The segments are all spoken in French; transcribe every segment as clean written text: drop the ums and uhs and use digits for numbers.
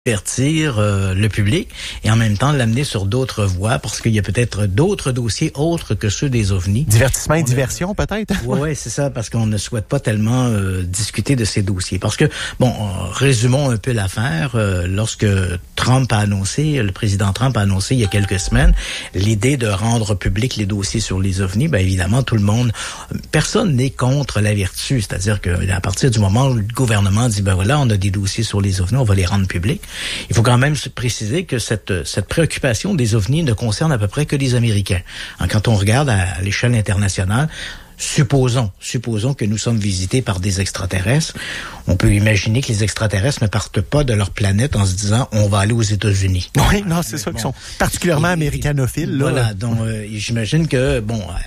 avertir le public et en même temps l'amener sur d'autres voies parce qu'il y a peut-être d'autres dossiers autres que ceux des ovnis. Divertissement et diversion peut-être? Oui, c'est ça, parce qu'on ne souhaite pas tellement discuter de ces dossiers. Parce que, résumons un peu l'affaire. Lorsque Trump a annoncé, le président Trump a annoncé il y a quelques semaines, l'idée de rendre public les dossiers sur les ovnis, évidemment, tout le monde, personne n'est contre la vertu. C'est-à-dire que à partir du moment où le gouvernement dit, voilà, on a des dossiers sur les ovnis, on va les rendre publics. Il faut quand même se préciser que cette préoccupation des ovnis ne concerne à peu près que les Américains. Quand on regarde à l'échelle internationale, supposons que nous sommes visités par des extraterrestres. On peut imaginer que les extraterrestres ne partent pas de leur planète en se disant on va aller aux États-Unis. Oui, non, c'est ça, qu'ils sont particulièrement américanophiles. Là. Voilà, donc j'imagine que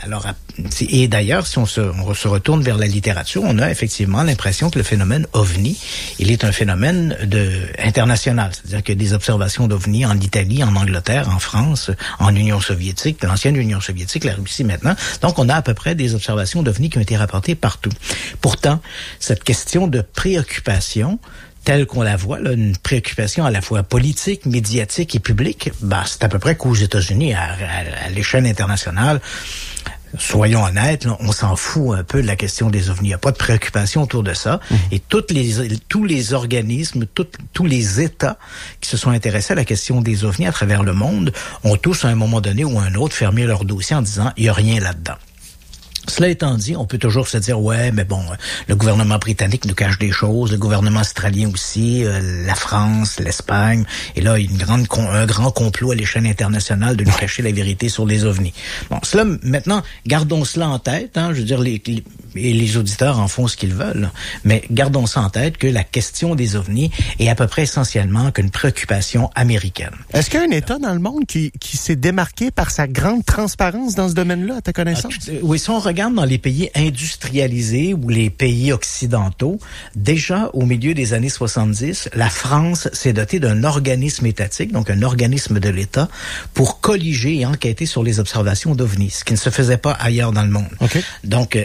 et d'ailleurs, si on se retourne vers la littérature, on a effectivement l'impression que le phénomène OVNI, il est un phénomène international, c'est-à-dire qu'il y a des observations d'OVNI en Italie, en Angleterre, en France, en Union soviétique, l'ancienne Union soviétique, la Russie maintenant. Donc on a à peu près des observations d'OVNI qui ont été rapportées partout. Pourtant, cette question de préoccupation, telle qu'on la voit, là, une préoccupation à la fois politique, médiatique et publique, c'est à peu près qu'aux États-Unis, à l'échelle internationale, soyons honnêtes, là, on s'en fout un peu de la question des ovnis. Il n'y a pas de préoccupation autour de ça. Et tous les organismes, tous les États qui se sont intéressés à la question des ovnis à travers le monde ont tous, à un moment donné ou à un autre, fermé leur dossier en disant « il n'y a rien là-dedans ». Cela étant dit, on peut toujours se dire, le gouvernement britannique nous cache des choses, le gouvernement australien aussi, la France, l'Espagne, et là, il y a un grand complot à l'échelle internationale de nous cacher la vérité sur les ovnis. Cela, maintenant, gardons cela en tête, je veux dire, les auditeurs en font ce qu'ils veulent, mais gardons ça en tête que la question des ovnis est à peu près essentiellement qu'une préoccupation américaine. Est-ce qu'il y a un État dans le monde qui s'est démarqué par sa grande transparence dans ce domaine-là, à ta connaissance? Oui, si on regarde dans les pays industrialisés ou les pays occidentaux, déjà au milieu des années 70, la France s'est dotée d'un organisme étatique, donc un organisme de l'État, pour colliger et enquêter sur les observations d'OVNI, ce qui ne se faisait pas ailleurs dans le monde. Okay. Donc,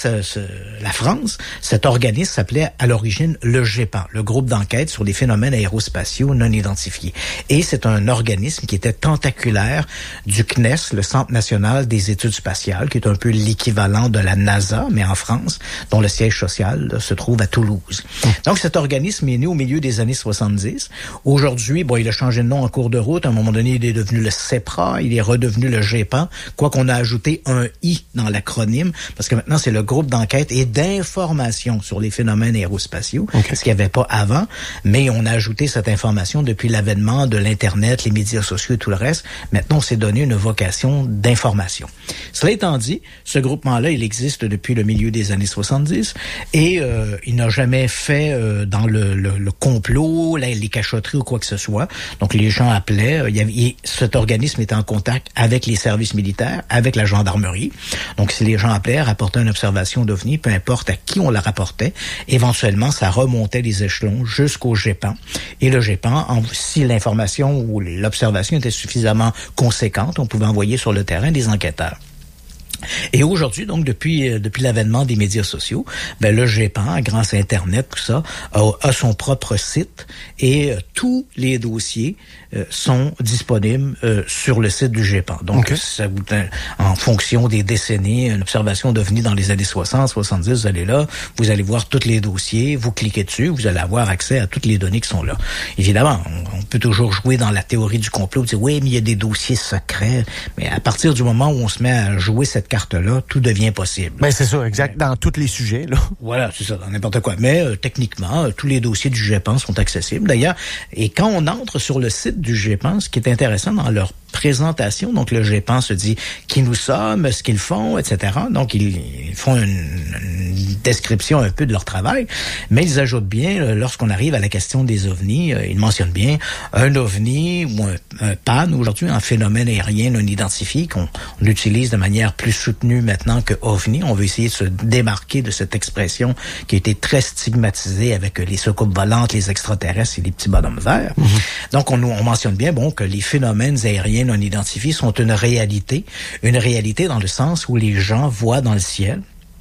la France, cet organisme s'appelait à l'origine le GEPAN, le groupe d'enquête sur les phénomènes aérospatiaux non identifiés. Et c'est un organisme qui était tentaculaire du CNES, le Centre national des études spatiales, qui est un peu l'équivalent de la NASA, mais en France, dont le siège social se trouve à Toulouse. Donc, cet organisme est né au milieu des années 70. Aujourd'hui, il a changé de nom en cours de route. À un moment donné, il est devenu le CEPRA, il est redevenu le GEPAN, quoiqu'on a ajouté un I dans l'acronyme, parce que maintenant, c'est le groupe d'enquête et d'information sur les phénomènes aérospatiaux, ce qu'il n'y avait pas avant, mais on a ajouté cette information depuis l'avènement de l'Internet, les médias sociaux et tout le reste. Maintenant, on s'est donné une vocation d'information. Cela étant dit, ce groupement-là, il existe depuis le milieu des années 70 et il n'a jamais fait dans le complot, les cachotteries ou quoi que ce soit. Donc, les gens appelaient, cet organisme était en contact avec les services militaires, avec la gendarmerie. Donc, si les gens appelaient, rapportaient une observation d'OVNI, peu importe à qui on la rapportait, éventuellement, ça remontait les échelons jusqu'au GEPAN. Et le GEPAN, si l'information ou l'observation était suffisamment conséquente, on pouvait envoyer sur le terrain des enquêteurs. Et aujourd'hui, donc, depuis l'avènement des médias sociaux, le GEPAN, grâce à Internet, tout ça, a son propre site et tous les dossiers sont disponibles sur le site du GEPAN. Donc, en fonction des décennies, une observation d'OVNI dans les années 60, 70, vous allez là, vous allez voir tous les dossiers, vous cliquez dessus, vous allez avoir accès à toutes les données qui sont là. Évidemment, on peut toujours jouer dans la théorie du complot, dire oui, mais il y a des dossiers secrets, mais à partir du moment où on se met à jouer cette carte-là, tout devient possible. Ben c'est ça, exact, dans tous les sujets, là. Voilà, c'est ça, dans n'importe quoi. Mais techniquement, tous les dossiers du GEPAN sont accessibles. D'ailleurs, et quand on entre sur le site du GEPAN, ce qui est intéressant dans leur présentation, donc le GEPAN se dit qui nous sommes, ce qu'ils font, etc. Donc, ils font une description un peu de leur travail, mais ils ajoutent bien, lorsqu'on arrive à la question des ovnis, ils mentionnent bien un ovni ou un PAN, aujourd'hui, un phénomène aérien non identifié qu'on utilise de manière plus soutenue maintenant que ovni. On veut essayer de se démarquer de cette expression qui a été très stigmatisée avec les soucoupes volantes, les extraterrestres et les petits bonhommes verts. Donc, on mentionne bien, que les phénomènes aériens non identifiés sont une réalité dans le sens où les gens voient dans le ciel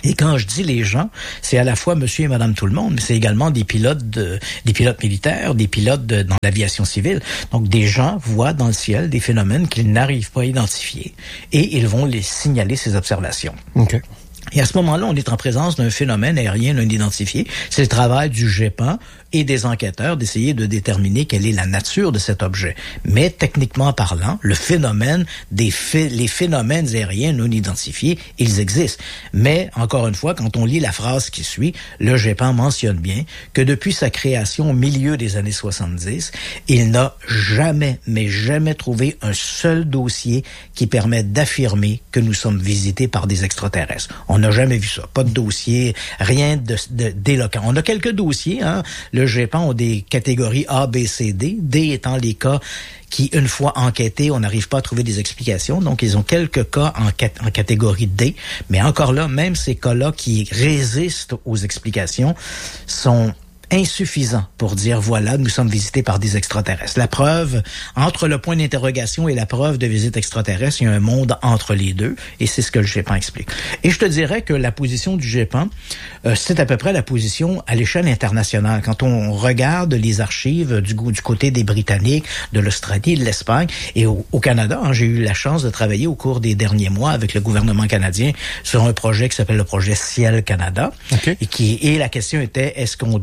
Et quand je dis les gens, c'est à la fois monsieur et madame tout le monde, mais c'est également des pilotes militaires, des pilotes dans l'aviation civile. Donc, des gens voient dans le ciel des phénomènes qu'ils n'arrivent pas à identifier et ils vont les signaler ces observations. OK. Et à ce moment-là, on est en présence d'un phénomène aérien non identifié. C'est le travail du GEPAN et des enquêteurs d'essayer de déterminer quelle est la nature de cet objet. Mais techniquement parlant, le phénomène les phénomènes aériens non identifiés, ils existent. Mais, encore une fois, quand on lit la phrase qui suit, le GEPAN mentionne bien que depuis sa création au milieu des années 70, il n'a jamais trouvé un seul dossier qui permette d'affirmer que nous sommes visités par des extraterrestres. On n'a jamais vu ça. Pas de dossier, rien d'éloquent. On a quelques dossiers, hein. Le GEPAN a des catégories A, B, C, D. D étant les cas qui, une fois enquêtés, on n'arrive pas à trouver des explications. Donc, ils ont quelques cas en catégorie D. Mais encore là, même ces cas-là qui résistent aux explications sont insuffisant pour dire, voilà, nous sommes visités par des extraterrestres. La preuve, entre le point d'interrogation et la preuve de visite extraterrestre, il y a un monde entre les deux, et c'est ce que le GEPAN explique. Et je te dirais que la position du GEPAN, c'est à peu près la position à l'échelle internationale. Quand on regarde les archives du côté des Britanniques, de l'Australie, de l'Espagne, et au Canada, hein, j'ai eu la chance de travailler au cours des derniers mois avec le gouvernement canadien sur un projet qui s'appelle le projet Ciel Canada. Okay. Et la question était,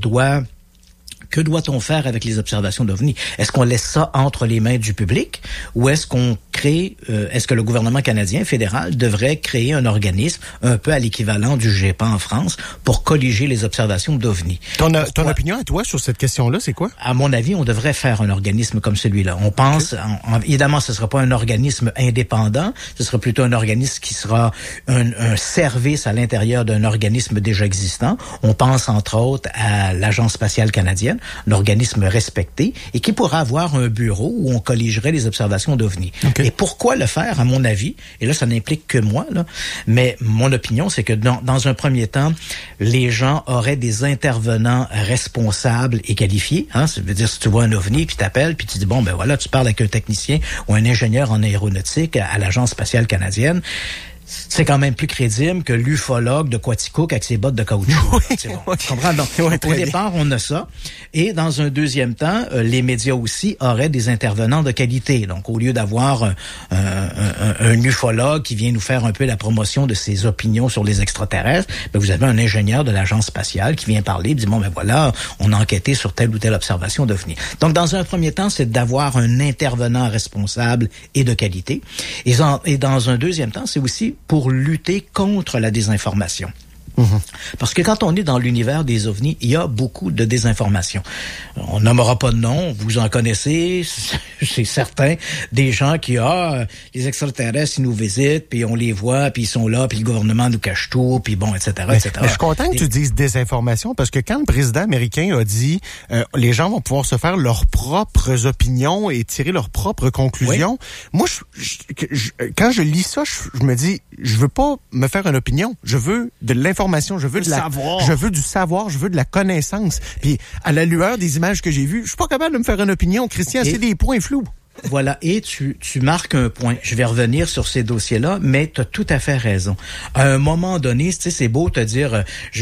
que doit-on faire avec les observations d'OVNI? Est-ce qu'on laisse ça entre les mains du public ou est-ce qu'on est-ce que le gouvernement canadien fédéral devrait créer un organisme un peu à l'équivalent du GEPAN en France pour colliger les observations d'OVNI? Ton opinion à toi sur cette question-là, c'est quoi? À mon avis, on devrait faire un organisme comme celui-là. On pense, évidemment, ce sera pas un organisme indépendant, ce sera plutôt un organisme qui sera un service à l'intérieur d'un organisme déjà existant. On pense, entre autres, à l'Agence spatiale canadienne, un organisme respecté et qui pourra avoir un bureau où on colligerait les observations d'OVNI. Okay. Et pourquoi le faire, à mon avis, et là, ça n'implique que moi, là, mais mon opinion, c'est que dans un premier temps, les gens auraient des intervenants responsables et qualifiés. Hein? Ça veut dire, si tu vois un OVNI, puis t'appelles, puis tu dis, bon, ben voilà, tu parles avec un technicien ou un ingénieur en aéronautique à l'Agence spatiale canadienne. C'est quand même plus crédible que l'ufologue de Quaticook avec ses bottes de caoutchouc. Oui, c'est bon. Tu comprends? Donc, au départ, on a ça. Et dans un deuxième temps, les médias aussi auraient des intervenants de qualité. Donc, au lieu d'avoir un ufologue qui vient nous faire un peu la promotion de ses opinions sur les extraterrestres, ben, vous avez un ingénieur de l'agence spatiale qui vient parler et dit, bon, ben voilà, on a enquêté sur telle ou telle observation d'OVNI. Donc, dans un premier temps, c'est d'avoir un intervenant responsable et de qualité. Et dans un deuxième temps, c'est aussi pour lutter contre la désinformation. Parce que quand on est dans l'univers des ovnis, il y a beaucoup de désinformation. On nommera pas de nom, vous en connaissez, c'est certain, des gens qui, les extraterrestres, ils nous visitent, puis on les voit, puis ils sont là, puis le gouvernement nous cache tout, puis bon, etc., etc. Mais je suis content que tu dises désinformation, parce que quand le président américain a dit les gens vont pouvoir se faire leurs propres opinions et tirer leurs propres conclusions, moi, quand je lis ça, je me dis, je veux pas me faire une opinion, je veux de l'information. Je veux je veux du savoir, je veux de la connaissance. Puis à la lueur des images que j'ai vues, je suis pas capable de me faire une opinion, Christian, c'est des points flous. Voilà, et tu marques un point. Je vais revenir sur ces dossiers-là, mais tu as tout à fait raison. À un moment donné, tu sais, c'est beau te dire,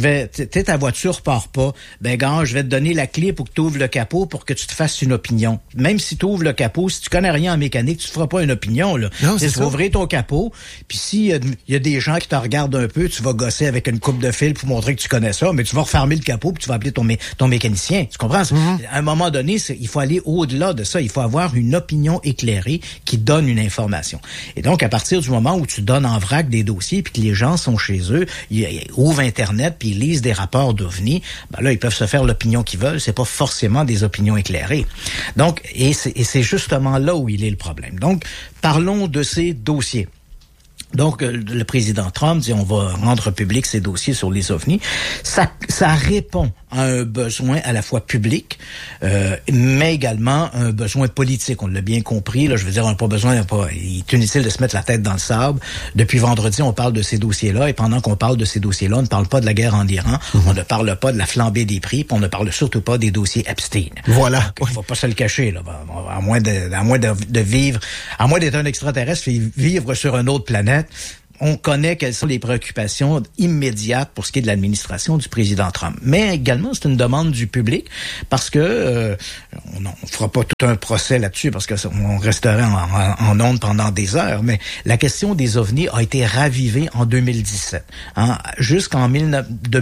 ta voiture part pas, ben gars, je vais te donner la clé pour que tu ouvres le capot pour que tu te fasses une opinion. Même si tu ouvres le capot, si tu connais rien en mécanique, tu te feras pas une opinion, là. Non, c'est tu vas ouvrir ton capot, puis s'il y a des gens qui te regardent un peu, tu vas gosser avec une coupe de fil pour montrer que tu connais ça, mais tu vas refermer le capot puis tu vas appeler ton mécanicien. Tu comprends? À un moment donné, il faut aller au-delà de ça. Il faut avoir une opinion éclairée qui donne une information. Et donc, à partir du moment où tu donnes en vrac des dossiers puis que les gens sont chez eux, ils ouvrent Internet puis ils lisent des rapports d'OVNI, ben là, ils peuvent se faire l'opinion qu'ils veulent. C'est pas forcément des opinions éclairées. Donc, et c'est justement là où il est le problème. Donc, parlons de ces dossiers. Donc, le président Trump dit on va rendre public ces dossiers sur les OVNI. Ça répond à un besoin à la fois public, mais également un besoin politique. On l'a bien compris. Là, je veux dire, il est inutile de se mettre la tête dans le sable. Depuis vendredi, on parle de ces dossiers-là, et pendant qu'on parle de ces dossiers-là, on ne parle pas de la guerre en Iran, on ne parle pas de la flambée des prix, puis on ne parle surtout pas des dossiers Epstein. Voilà. Donc, il faut pas se le cacher, là. À moins de vivre, à moins d'être un extraterrestre et vivre sur une autre planète. on connaît quelles sont les préoccupations immédiates pour ce qui est de l'administration du président Trump. Mais également, c'est une demande du public parce que on fera pas tout un procès là-dessus parce que on resterait en ondes pendant des heures. Mais la question des ovnis a été ravivée en 2017. De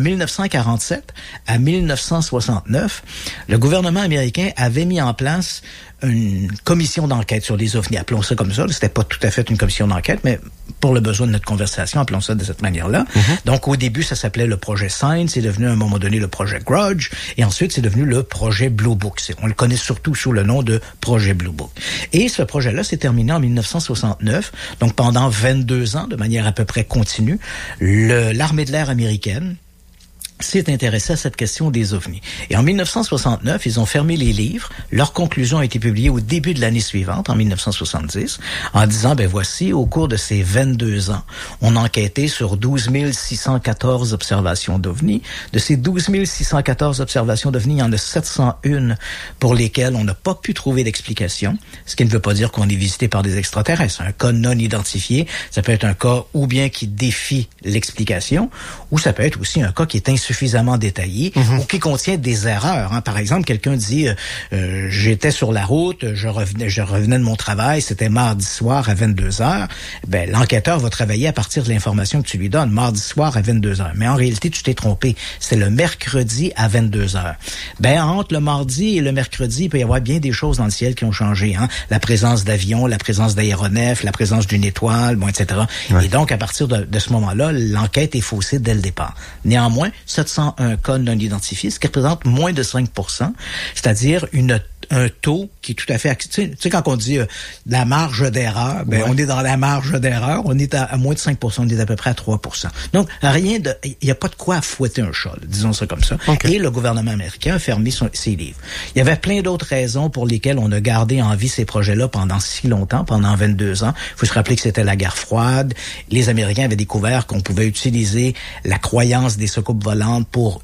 1947 à 1969, le gouvernement américain avait mis en place une commission d'enquête sur les ovnis. Appelons ça comme ça. C'était pas tout à fait une commission d'enquête, mais pour le besoin de notre conversation, appelons ça de cette manière-là. Donc, au début, ça s'appelait le projet Sign. C'est devenu, à un moment donné, le projet Grudge. Et ensuite, c'est devenu le projet Blue Book. On le connaît surtout sous le nom de projet Blue Book. Et ce projet-là s'est terminé en 1969. Donc, pendant 22 ans, de manière à peu près continue, l'armée de l'air américaine s'est intéressé à cette question des ovnis. Et en 1969, ils ont fermé les livres. Leur conclusion a été publiée au début de l'année suivante, en 1970, en disant, voici, au cours de ces 22 ans, on a enquêté sur 12 614 observations d'ovnis. De ces 12 614 observations d'ovnis, il y en a 701 pour lesquelles on n'a pas pu trouver d'explication, ce qui ne veut pas dire qu'on est visité par des extraterrestres. Un cas non identifié, ça peut être un cas ou bien qui défie l'explication, ou ça peut être aussi un cas qui est insuffisamment détaillé ou qui contient des erreurs. Par exemple, quelqu'un dit j'étais sur la route, je revenais de mon travail, c'était mardi soir à 22h. L'enquêteur va travailler à partir de l'information que tu lui donnes, mardi soir à 22h. Mais en réalité, tu t'es trompé. C'est le mercredi à 22h. Entre le mardi et le mercredi, il peut y avoir bien des choses dans le ciel qui ont changé. La présence d'avions, la présence d'aéronefs, la présence d'une étoile, etc. Ouais. Et donc, à partir de ce moment-là, l'enquête est faussée dès le départ. Néanmoins, 701 cas non identifiés, ce qui représente moins de 5%, c'est-à-dire un taux qui est tout à fait... Tu sais quand on dit la marge d'erreur, on est dans la marge d'erreur, on est à moins de 5%, on est à peu près à 3%. Donc, il n'y a pas de quoi fouetter un chat, disons ça comme ça. Okay. Et le gouvernement américain a fermé ses livres. Il y avait plein d'autres raisons pour lesquelles on a gardé en vie ces projets-là pendant si longtemps, pendant 22 ans. Il faut se rappeler que c'était la guerre froide. Les Américains avaient découvert qu'on pouvait utiliser la croyance des soucoupes volantes pour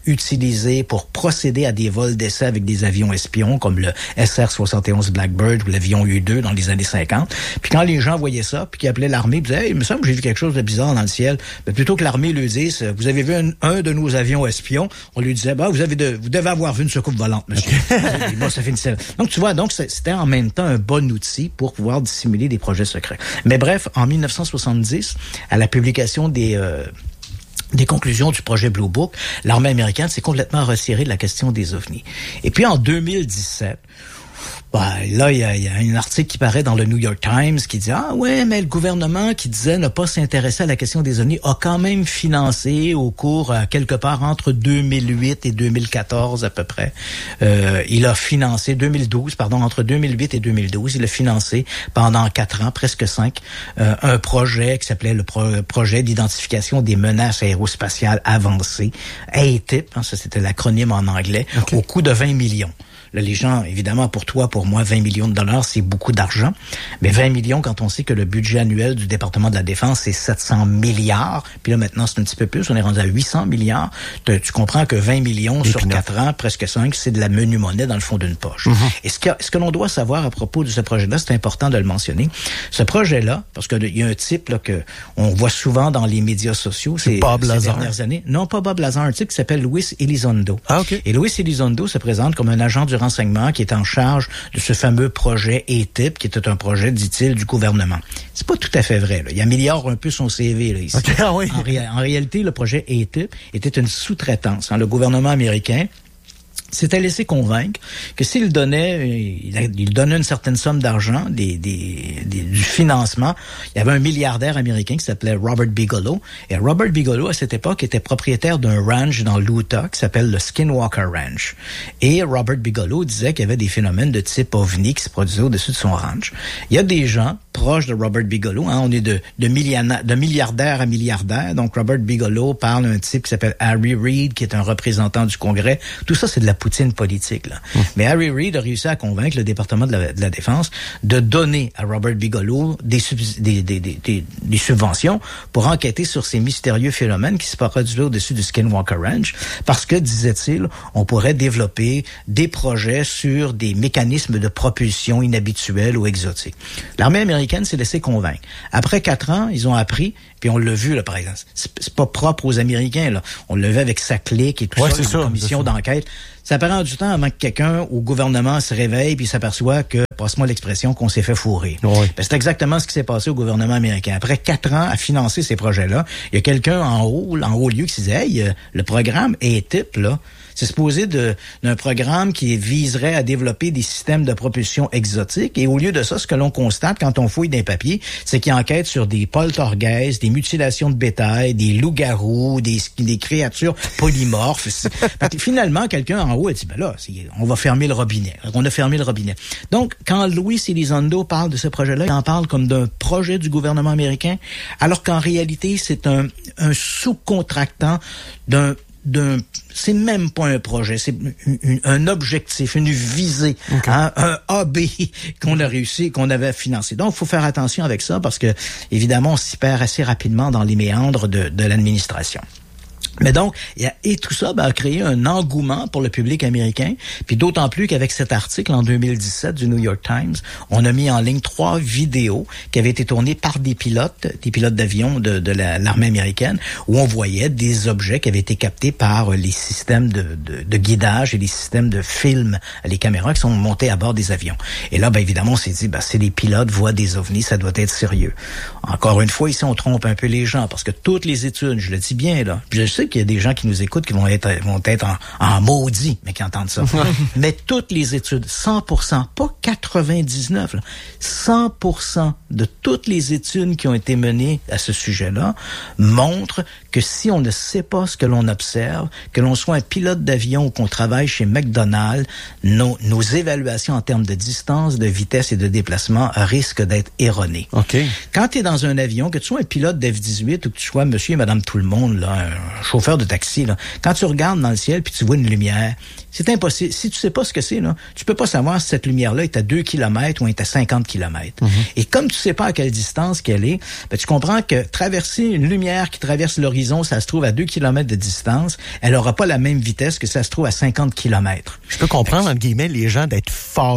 procéder à des vols d'essai avec des avions espions, comme le SR-71 Blackbird ou l'avion U-2 dans les années 50. Puis quand les gens voyaient ça, puis qu'ils appelaient l'armée, ils disaient « Hey, il me semble que j'ai vu quelque chose de bizarre dans le ciel. » Plutôt que l'armée lui dise « Vous avez vu un de nos avions espions? » On lui disait « Vous devez avoir vu une soucoupe volante, monsieur. » Ça finissait. Donc, tu vois, c'était en même temps un bon outil pour pouvoir dissimuler des projets secrets. Mais bref, en 1970, à la publication des conclusions du projet Blue Book, l'armée américaine s'est complètement retirée de la question des ovnis. Et puis en 2017, là, il y a un article qui paraît dans le New York Times qui dit mais le gouvernement qui disait ne pas s'intéresser à la question des ovnis a quand même financé au cours quelque part entre 2008 et 2014 à peu près. Il a financé entre 2008 et 2012, il a financé pendant 4 ans, presque 5, un projet qui s'appelait le projet d'identification des menaces aérospatiales avancées, ATIP, ça c'était l'acronyme en anglais, au coût de 20 millions. Là, les gens, évidemment, pour toi, pour moi, 20 millions de dollars, c'est beaucoup d'argent. Mais 20 millions, quand on sait que le budget annuel du département de la Défense, c'est 700 milliards, puis là, maintenant, c'est un petit peu plus, on est rendu à 800 milliards. Tu comprends que 20 millions sur 4 ans, presque 5, c'est de la menue monnaie dans le fond d'une poche. Et ce que l'on doit savoir à propos de ce projet-là, c'est important de le mentionner. Ce projet-là, parce qu'il y a un type là, que on voit souvent dans les médias sociaux ces dernières années. Non, pas Bob Lazar, un type qui s'appelle Luis Elizondo. Et Luis Elizondo se présente comme un agent du renseignement qui est en charge de ce fameux projet ATIP, qui était un projet, dit-il, du gouvernement. C'est pas tout à fait vrai. Là. Il améliore un peu son CV là, ici. En réalité, le projet ATIP était une sous-traitance. Le gouvernement américain s'était laissé convaincre que s'il donnait, il donnait une certaine somme d'argent, du financement. Il y avait un milliardaire américain qui s'appelait Robert Bigelow. Et Robert Bigelow, à cette époque, était propriétaire d'un ranch dans l'Utah qui s'appelle le Skinwalker Ranch. Et Robert Bigelow disait qu'il y avait des phénomènes de type ovni qui se produisaient au-dessus de son ranch. Il y a des gens proches de Robert Bigelow, on est de milliardaire à milliardaire. Donc Robert Bigelow parle d'un type qui s'appelle Harry Reid, qui est un représentant du Congrès. Tout ça, c'est de la poutine politique, là. Mais Harry Reid a réussi à convaincre le département de la Défense de donner à Robert Bigelow des subventions pour enquêter sur ces mystérieux phénomènes qui se produisaient au-dessus du Skinwalker Ranch, parce que, disait-il, on pourrait développer des projets sur des mécanismes de propulsion inhabituels ou exotiques. L'armée américaine américaine s'est laissée convaincre. Après 4 ans, ils ont appris, puis on l'a vu, là, par exemple. C'est pas propre aux Américains, là. On l'a vu avec sa clique et tout ça, la commission d'enquête. Ça prend du temps avant que quelqu'un au gouvernement se réveille puis s'aperçoit que, passe-moi l'expression, qu'on s'est fait fourrer. Oui. Ben, c'est exactement ce qui s'est passé au gouvernement américain. Après 4 ans à financer ces projets-là, il y a quelqu'un en haut lieu qui disait, hey, le programme ETIP, là, c'est supposé d'un programme qui viserait à développer des systèmes de propulsion exotiques. Et au lieu de ça, ce que l'on constate quand on fouille des papiers, c'est qu'il enquête sur des poltergeists, des mutilations de bétail, des loups-garous, des créatures polymorphes. Finalement, quelqu'un en haut a dit, ben là, on va fermer le robinet. On a fermé le robinet. Donc, quand Luis Elizondo parle de ce projet-là, il en parle comme d'un projet du gouvernement américain, alors qu'en réalité, c'est un sous-contractant c'est même pas un projet, c'est un objectif, une visée, okay. Hein, un AB qu'on avait financé. Donc, il faut faire attention avec ça parce que, évidemment, on s'y perd assez rapidement dans les méandres de l'administration. Mais donc, et tout ça a créé un engouement pour le public américain, puis d'autant plus qu'avec cet article en 2017 du New York Times, on a mis en ligne 3 vidéos qui avaient été tournées par des pilotes d'avion de l'armée américaine, où on voyait des objets qui avaient été captés par les systèmes de guidage et les systèmes de film, les caméras qui sont montées à bord des avions. Et là, évidemment, on s'est dit, si les pilotes voient des ovnis, ça doit être sérieux. Encore une fois, ici, on trompe un peu les gens, parce que toutes les études, je le dis bien, là, je sais qu'il y a des gens qui nous écoutent qui vont être en maudit, mais qui entendent ça. Mais toutes les études, 100%, pas 99, là, 100% de toutes les études qui ont été menées à ce sujet-là montrent que si on ne sait pas ce que l'on observe, que l'on soit un pilote d'avion ou qu'on travaille chez McDonald's, nos évaluations en termes de distance, de vitesse et de déplacement risquent d'être erronées. Okay. Quand tu es dans un avion, que tu sois un pilote d'F-18 ou que tu sois monsieur et madame tout le monde, là, un chauffeur de taxi, là, quand tu regardes dans le ciel puis tu vois une lumière, c'est impossible. Si tu sais pas ce que c'est, là, tu peux pas savoir si cette lumière-là est à 2 km ou est à 50 km. Et comme tu sais pas à quelle distance qu'elle est, tu comprends que traverser une lumière qui traverse l'horizon, ça se trouve à 2 km de distance, elle aura pas la même vitesse que ça se trouve à 50 km. Je peux comprendre, entre guillemets, les gens d'être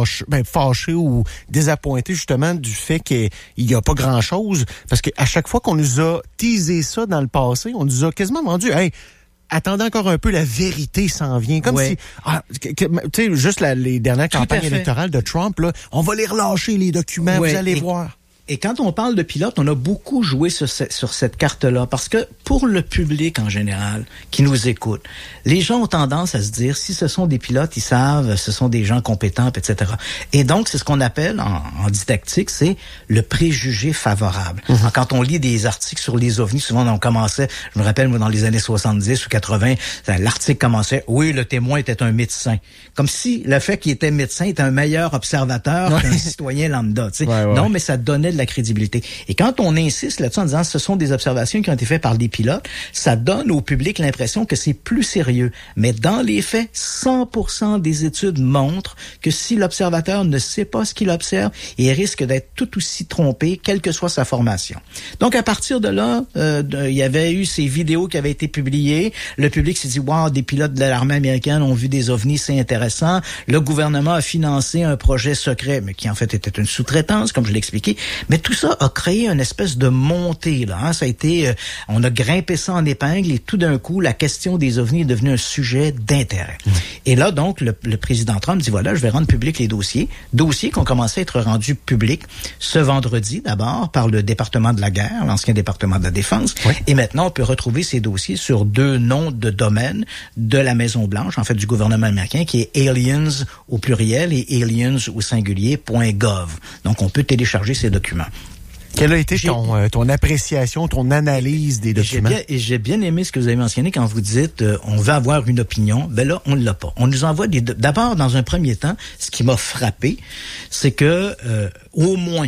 fâchés ou désappointés justement du fait qu'il y a pas grand-chose, parce qu'à chaque fois qu'on nous a teasé ça dans le passé, on nous a quasiment vendu, hey, attendez encore un peu, la vérité s'en vient. Comme si, tu sais, juste les dernières campagnes électorales de Trump, là, on va les relâcher, les documents, vous allez voir. Et quand on parle de pilotes, on a beaucoup joué sur cette carte-là, parce que pour le public en général qui nous écoute, les gens ont tendance à se dire, si ce sont des pilotes, ils savent, ce sont des gens compétents, etc. Et donc, c'est ce qu'on appelle en didactique, c'est le préjugé favorable. Quand on lit des articles sur les ovnis, souvent on commençait, je me rappelle moi dans les années 70 ou 80, l'article commençait, oui, le témoin était un médecin. Comme si le fait qu'il était médecin était un meilleur observateur qu'un citoyen lambda. Tu sais. Non, mais ça donnait de la crédibilité. Et quand on insiste là-dessus en disant ce sont des observations qui ont été faites par des pilotes, ça donne au public l'impression que c'est plus sérieux. Mais dans les faits, 100% des études montrent que si l'observateur ne sait pas ce qu'il observe, il risque d'être tout aussi trompé, quelle que soit sa formation. Donc, à partir de là, il y avait eu ces vidéos qui avaient été publiées. Le public s'est dit, wow, des pilotes de l'armée américaine ont vu des ovnis, c'est intéressant. Le gouvernement a financé un projet secret, mais qui en fait était une sous-traitance, comme je l'ai expliqué. Mais tout ça a créé une espèce de montée, là. Hein? Ça a été, on a grimpé ça en épingle et tout d'un coup, la question des ovnis est devenue un sujet d'intérêt. Et là, donc, le président Trump dit, voilà, je vais rendre public les dossiers qui ont commencé à être rendus publics ce vendredi, d'abord, par le département de la guerre, l'ancien département de la défense. Oui. Et maintenant, on peut retrouver ces dossiers sur 2 noms de domaine de la Maison-Blanche, en fait, du gouvernement américain, qui est aliens au pluriel et aliens au singulier .gov. Donc, on peut télécharger ces documents. Quelle a été ton appréciation, ton analyse des documents? J'ai bien aimé ce que vous avez mentionné quand vous dites on veut avoir une opinion. Ben là, on ne l'a pas. On nous envoie d'abord, dans un premier temps, ce qui m'a frappé, c'est que au moins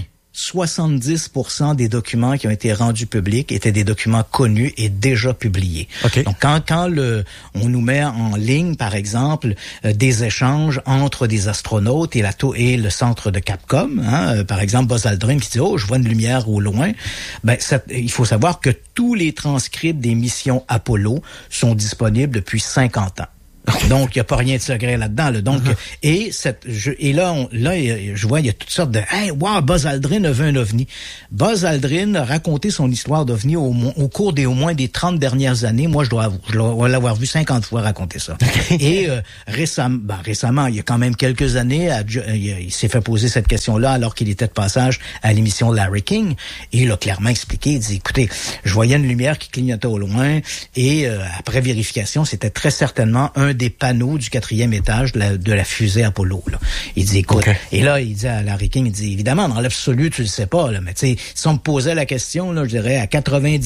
70% des documents qui ont été rendus publics étaient des documents connus et déjà publiés. Okay. Donc, quand on nous met en ligne, par exemple, des échanges entre des astronautes et le centre de Capcom, hein, par exemple, Buzz Aldrin qui dit « Oh, je vois une lumière au loin », il faut savoir que tous les transcripts des missions Apollo sont disponibles depuis 50 ans. Donc, il n'y a pas rien de secret là-dedans. Là. Donc, et là, je vois, il y a toutes sortes de « Hey, wow, Buzz Aldrin a vu un ovni ». Buzz Aldrin a raconté son histoire d'ovni au cours au moins des 30 dernières années. Moi, je dois l'avoir vu 50 fois raconter ça. Et récemment, il y a quand même quelques années, il s'est fait poser cette question-là alors qu'il était de passage à l'émission Larry King. Et il a clairement expliqué, il dit « Écoutez, je voyais une lumière qui clignotait au loin et après vérification, c'était très certainement un des panneaux du 4e étage de la fusée Apollo. Là. » Il dit, écoute, et là, il dit à Larry King, il dit, évidemment, dans l'absolu, tu le sais pas, là, mais tu sais, si on me posait la question, là, je dirais à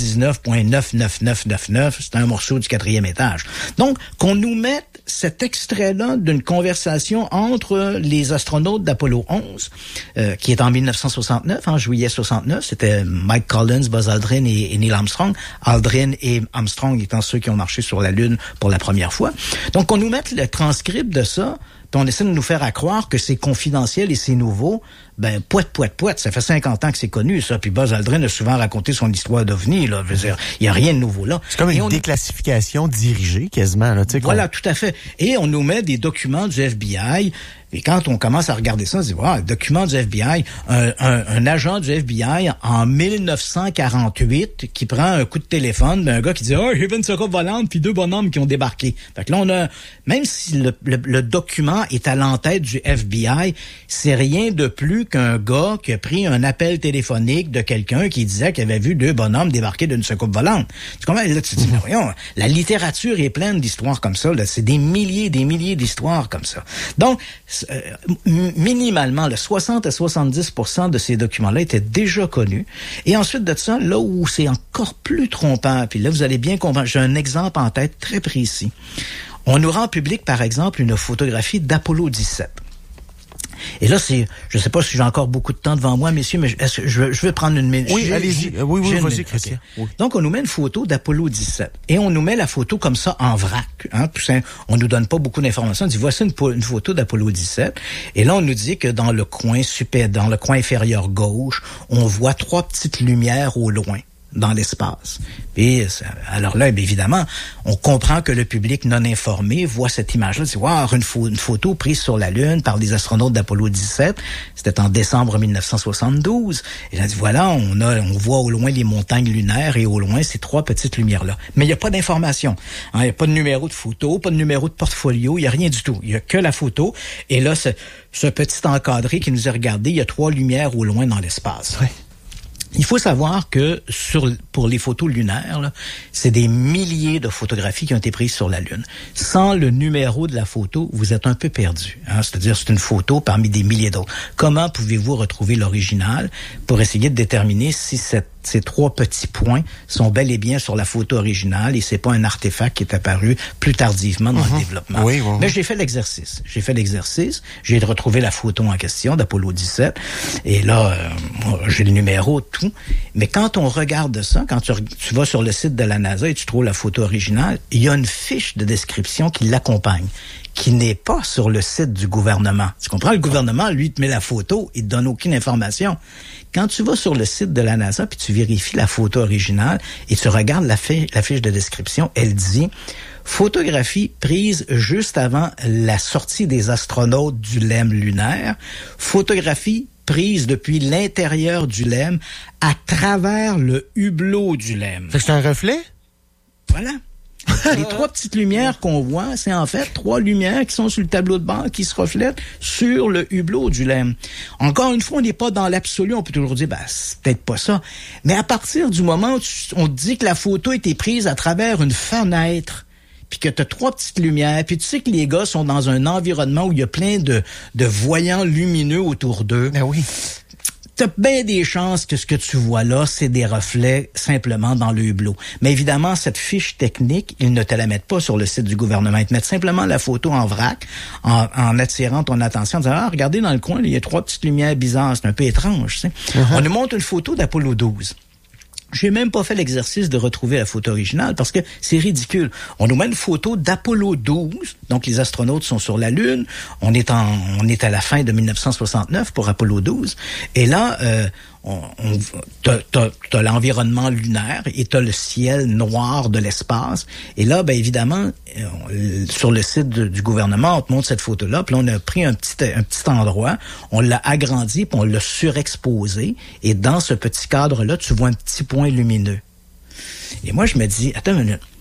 99,99999, c'est un morceau du 4e étage. Donc, qu'on nous mette cet extrait-là d'une conversation entre les astronautes d'Apollo 11, qui est en 1969, en juillet 69, c'était Mike Collins, Buzz Aldrin et Neil Armstrong. Aldrin et Armstrong étant ceux qui ont marché sur la Lune pour la première fois. Donc, qu'on nous mette le transcript de ça, puis on essaie de nous faire croire que c'est confidentiel et c'est nouveau. Ben, poète, ça fait 50 ans que c'est connu, ça. Puis Buzz Aldrin a souvent raconté son histoire d'OVNI, là. Je veux dire, il n'y a rien de nouveau là. C'est comme une déclassification dirigée, quasiment, là, tu sais. Voilà, tout à fait. Et on nous met des documents du FBI. Et quand on commence à regarder ça, on se dit, wow, document du FBI, un agent du FBI en 1948 qui prend un coup de téléphone d'un gars qui dit, oh, j'ai vu une soucoupe volante, puis 2 bonhommes qui ont débarqué. Fait que là, on a, même si le document est à l'entête du FBI, c'est rien de plus qu'un gars qui a pris un appel téléphonique de quelqu'un qui disait qu'il avait vu 2 bonhommes débarquer d'une soucoupe volante. Tu comprends? Là, tu te dis, mais voyons, la littérature est pleine d'histoires comme ça, là. C'est des milliers d'histoires comme ça. Donc, minimalement, 60 à 70% de ces documents-là étaient déjà connus. Et ensuite de ça, là où c'est encore plus trompant, puis là, vous allez bien comprendre, j'ai un exemple en tête très précis. On nous rend public, par exemple, une photographie d'Apollo 17. Et là, je sais pas si j'ai encore beaucoup de temps devant moi, messieurs, mais je veux prendre une minute. Oui, allez-y. Oui, vas-y, Christian. Okay. Oui. Donc, on nous met une photo d'Apollo 17. Et on nous met la photo comme ça en vrac. Hein, on nous donne pas beaucoup d'informations. On dit, voici une photo d'Apollo 17. Et là, on nous dit que dans le coin inférieur gauche, on voit 3 petites lumières au loin dans l'espace. Et alors là, évidemment, on comprend que le public non informé voit cette image-là, dit, wow, une photo prise sur la Lune par des astronautes d'Apollo 17. C'était en décembre 1972. Et là, dit, voilà, on voit au loin les montagnes lunaires et au loin ces 3 petites lumières-là. Mais il n'y a pas d'information. Il n'y a pas de numéro de photo, pas de numéro de portfolio, il n'y a rien du tout. Il n'y a que la photo. Et là, ce petit encadré qui nous a regardé, il y a 3 lumières au loin dans l'espace. Oui. Il faut savoir que pour les photos lunaires, là, c'est des milliers de photographies qui ont été prises sur la Lune. Sans le numéro de la photo, vous êtes un peu perdu. Hein? C'est-à-dire, c'est une photo parmi des milliers d'autres. Comment pouvez-vous retrouver l'original pour essayer de déterminer si ces 3 petits points sont bel et bien sur la photo originale et c'est pas un artefact qui est apparu plus tardivement dans le développement. Oui. Mais j'ai fait l'exercice. J'ai retrouvé la photo en question d'Apollo 17 et là, j'ai le numéro, tout. Mais quand on regarde ça, quand tu vas sur le site de la NASA et tu trouves la photo originale, il y a une fiche de description qui l'accompagne, qui n'est pas sur le site du gouvernement. Tu comprends? Le gouvernement, lui, te met la photo, il te donne aucune information. Quand tu vas sur le site de la NASA puis tu vérifies la photo originale et tu regardes la fiche de description, elle dit « Photographie prise juste avant la sortie des astronautes du LEM lunaire. Photographie prise depuis l'intérieur du LEM à travers le hublot du LEM. » Fait que c'est un reflet? Voilà. Les 3 petites lumières qu'on voit, c'est en fait 3 lumières qui sont sur le tableau de bord qui se reflètent sur le hublot du LEM. Encore une fois, on n'est pas dans l'absolu. On peut toujours dire, c'est peut-être pas ça. Mais à partir du moment où on dit que la photo a été prise à travers une fenêtre, puis que tu as 3 petites lumières, puis tu sais que les gars sont dans un environnement où il y a plein de voyants lumineux autour d'eux. Ben oui. T'as bien des chances que ce que tu vois là, c'est des reflets simplement dans le hublot. Mais évidemment, cette fiche technique, ils ne te la mettent pas sur le site du gouvernement. Ils te mettent simplement la photo en vrac, en attirant ton attention, en disant, regardez dans le coin, il y a 3 petites lumières bizarres, c'est un peu étrange. Tu sais. On nous montre une photo d'Apollo 12. J'ai même pas fait l'exercice de retrouver la photo originale parce que c'est ridicule. On nous met une photo d'Apollo 12, donc les astronautes sont sur la Lune. On est à la fin de 1969 pour Apollo 12. Et là, t'as l'environnement lunaire et t'as le ciel noir de l'espace. Et là, ben évidemment, sur le site du gouvernement, on te montre cette photo-là, puis là, on a pris un petit endroit, on l'a agrandi, puis on l'a surexposé, et dans ce petit cadre-là, tu vois un petit point lumineux. Et moi, je me dis, attends une minute,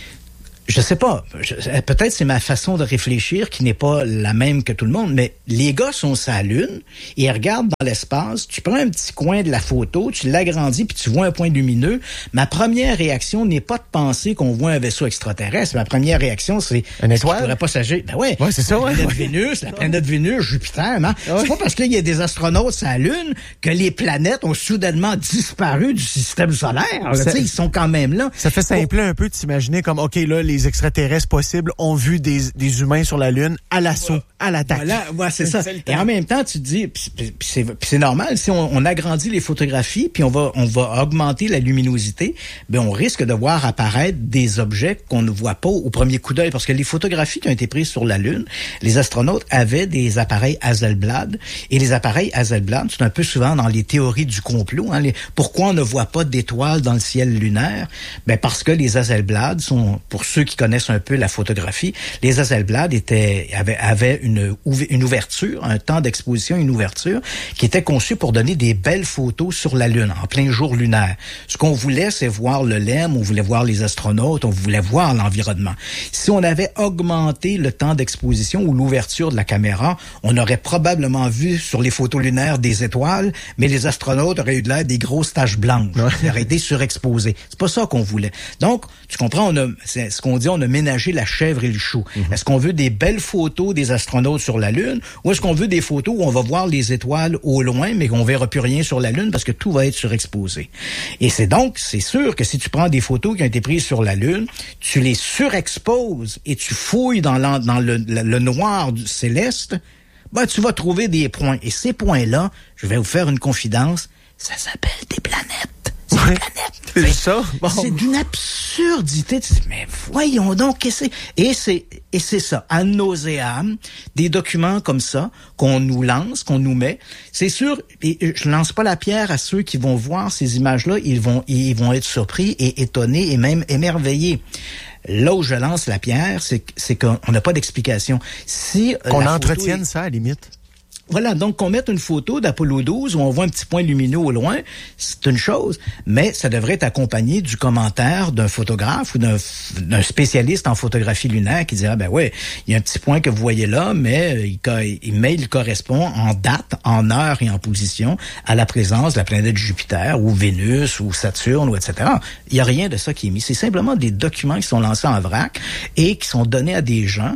je sais pas, peut-être c'est ma façon de réfléchir qui n'est pas la même que tout le monde, mais les gars sont sur la Lune, et ils regardent dans l'espace, tu prends un petit coin de la photo, tu l'agrandis, puis tu vois un point lumineux. Ma première réaction n'est pas de penser qu'on voit un vaisseau extraterrestre. Ma première réaction, c'est... Une étoile? Il pourrait pas s'agir. Ben ouais, c'est ça, ouais. La planète Vénus, Jupiter, hein? C'est pas parce qu'il y a des astronautes sur la Lune que les planètes ont soudainement disparu du système solaire. Ils sont quand même là. Ça fait simpler un peu de s'imaginer comme, OK, là, les extraterrestres possibles ont vu des humains sur la Lune à l'assaut, à l'attaque. Voilà, c'est ça. Et en même temps, tu te dis, c'est normal, si on agrandit les photographies, puis on va augmenter la luminosité, ben on risque de voir apparaître des objets qu'on ne voit pas au premier coup d'œil, parce que les photographies qui ont été prises sur la Lune, les astronautes avaient des appareils Hasselblad, et les appareils Hasselblad, c'est un peu souvent dans les théories du complot, hein, pourquoi on ne voit pas d'étoiles dans le ciel lunaire? Ben parce que les Hasselblad sont, pour ceux qui connaissent un peu la photographie, les Hasselblad avaient une ouverture, un temps d'exposition, une ouverture qui était conçue pour donner des belles photos sur la Lune, en plein jour lunaire. Ce qu'on voulait, c'est voir le LEM, on voulait voir les astronautes, on voulait voir l'environnement. Si on avait augmenté le temps d'exposition ou l'ouverture de la caméra, on aurait probablement vu sur les photos lunaires des étoiles, mais les astronautes auraient eu de l'air des grosses taches blanches. Ils auraient été surexposés. C'est pas ça qu'on voulait. Donc, tu comprends, c'est ce qu'on dit, on a ménagé la chèvre et le chou. Est-ce qu'on veut des belles photos des astronautes sur la Lune, ou est-ce qu'on veut des photos où on va voir les étoiles au loin, mais qu'on verra plus rien sur la Lune parce que tout va être surexposé? Et c'est sûr que si tu prends des photos qui ont été prises sur la Lune, tu les surexposes et tu fouilles dans le noir du céleste, ben, tu vas trouver des points. Et ces points-là, je vais vous faire une confidence, ça s'appelle des planètes. C'est une planète. C'est ça? Bon. C'est d'une absurdité. Mais voyons donc, et c'est ça, ad nauseam, des documents comme ça, qu'on nous lance, qu'on nous met. C'est sûr, et je lance pas la pierre à ceux qui vont voir ces images-là, ils vont être surpris et étonnés et même émerveillés. Là où je lance la pierre, c'est qu'on n'a pas d'explication. Si qu'on entretienne ça, à la limite. Voilà, donc qu'on mette une photo d'Apollo 12 où on voit un petit point lumineux au loin, c'est une chose, mais ça devrait être accompagné du commentaire d'un photographe ou d'un spécialiste en photographie lunaire qui dirait, ben ouais, il y a un petit point que vous voyez là, mais il correspond en date, en heure et en position à la présence de la planète Jupiter ou Vénus ou Saturne ou etc. Il y a rien de ça qui est mis. C'est simplement des documents qui sont lancés en vrac et qui sont donnés à des gens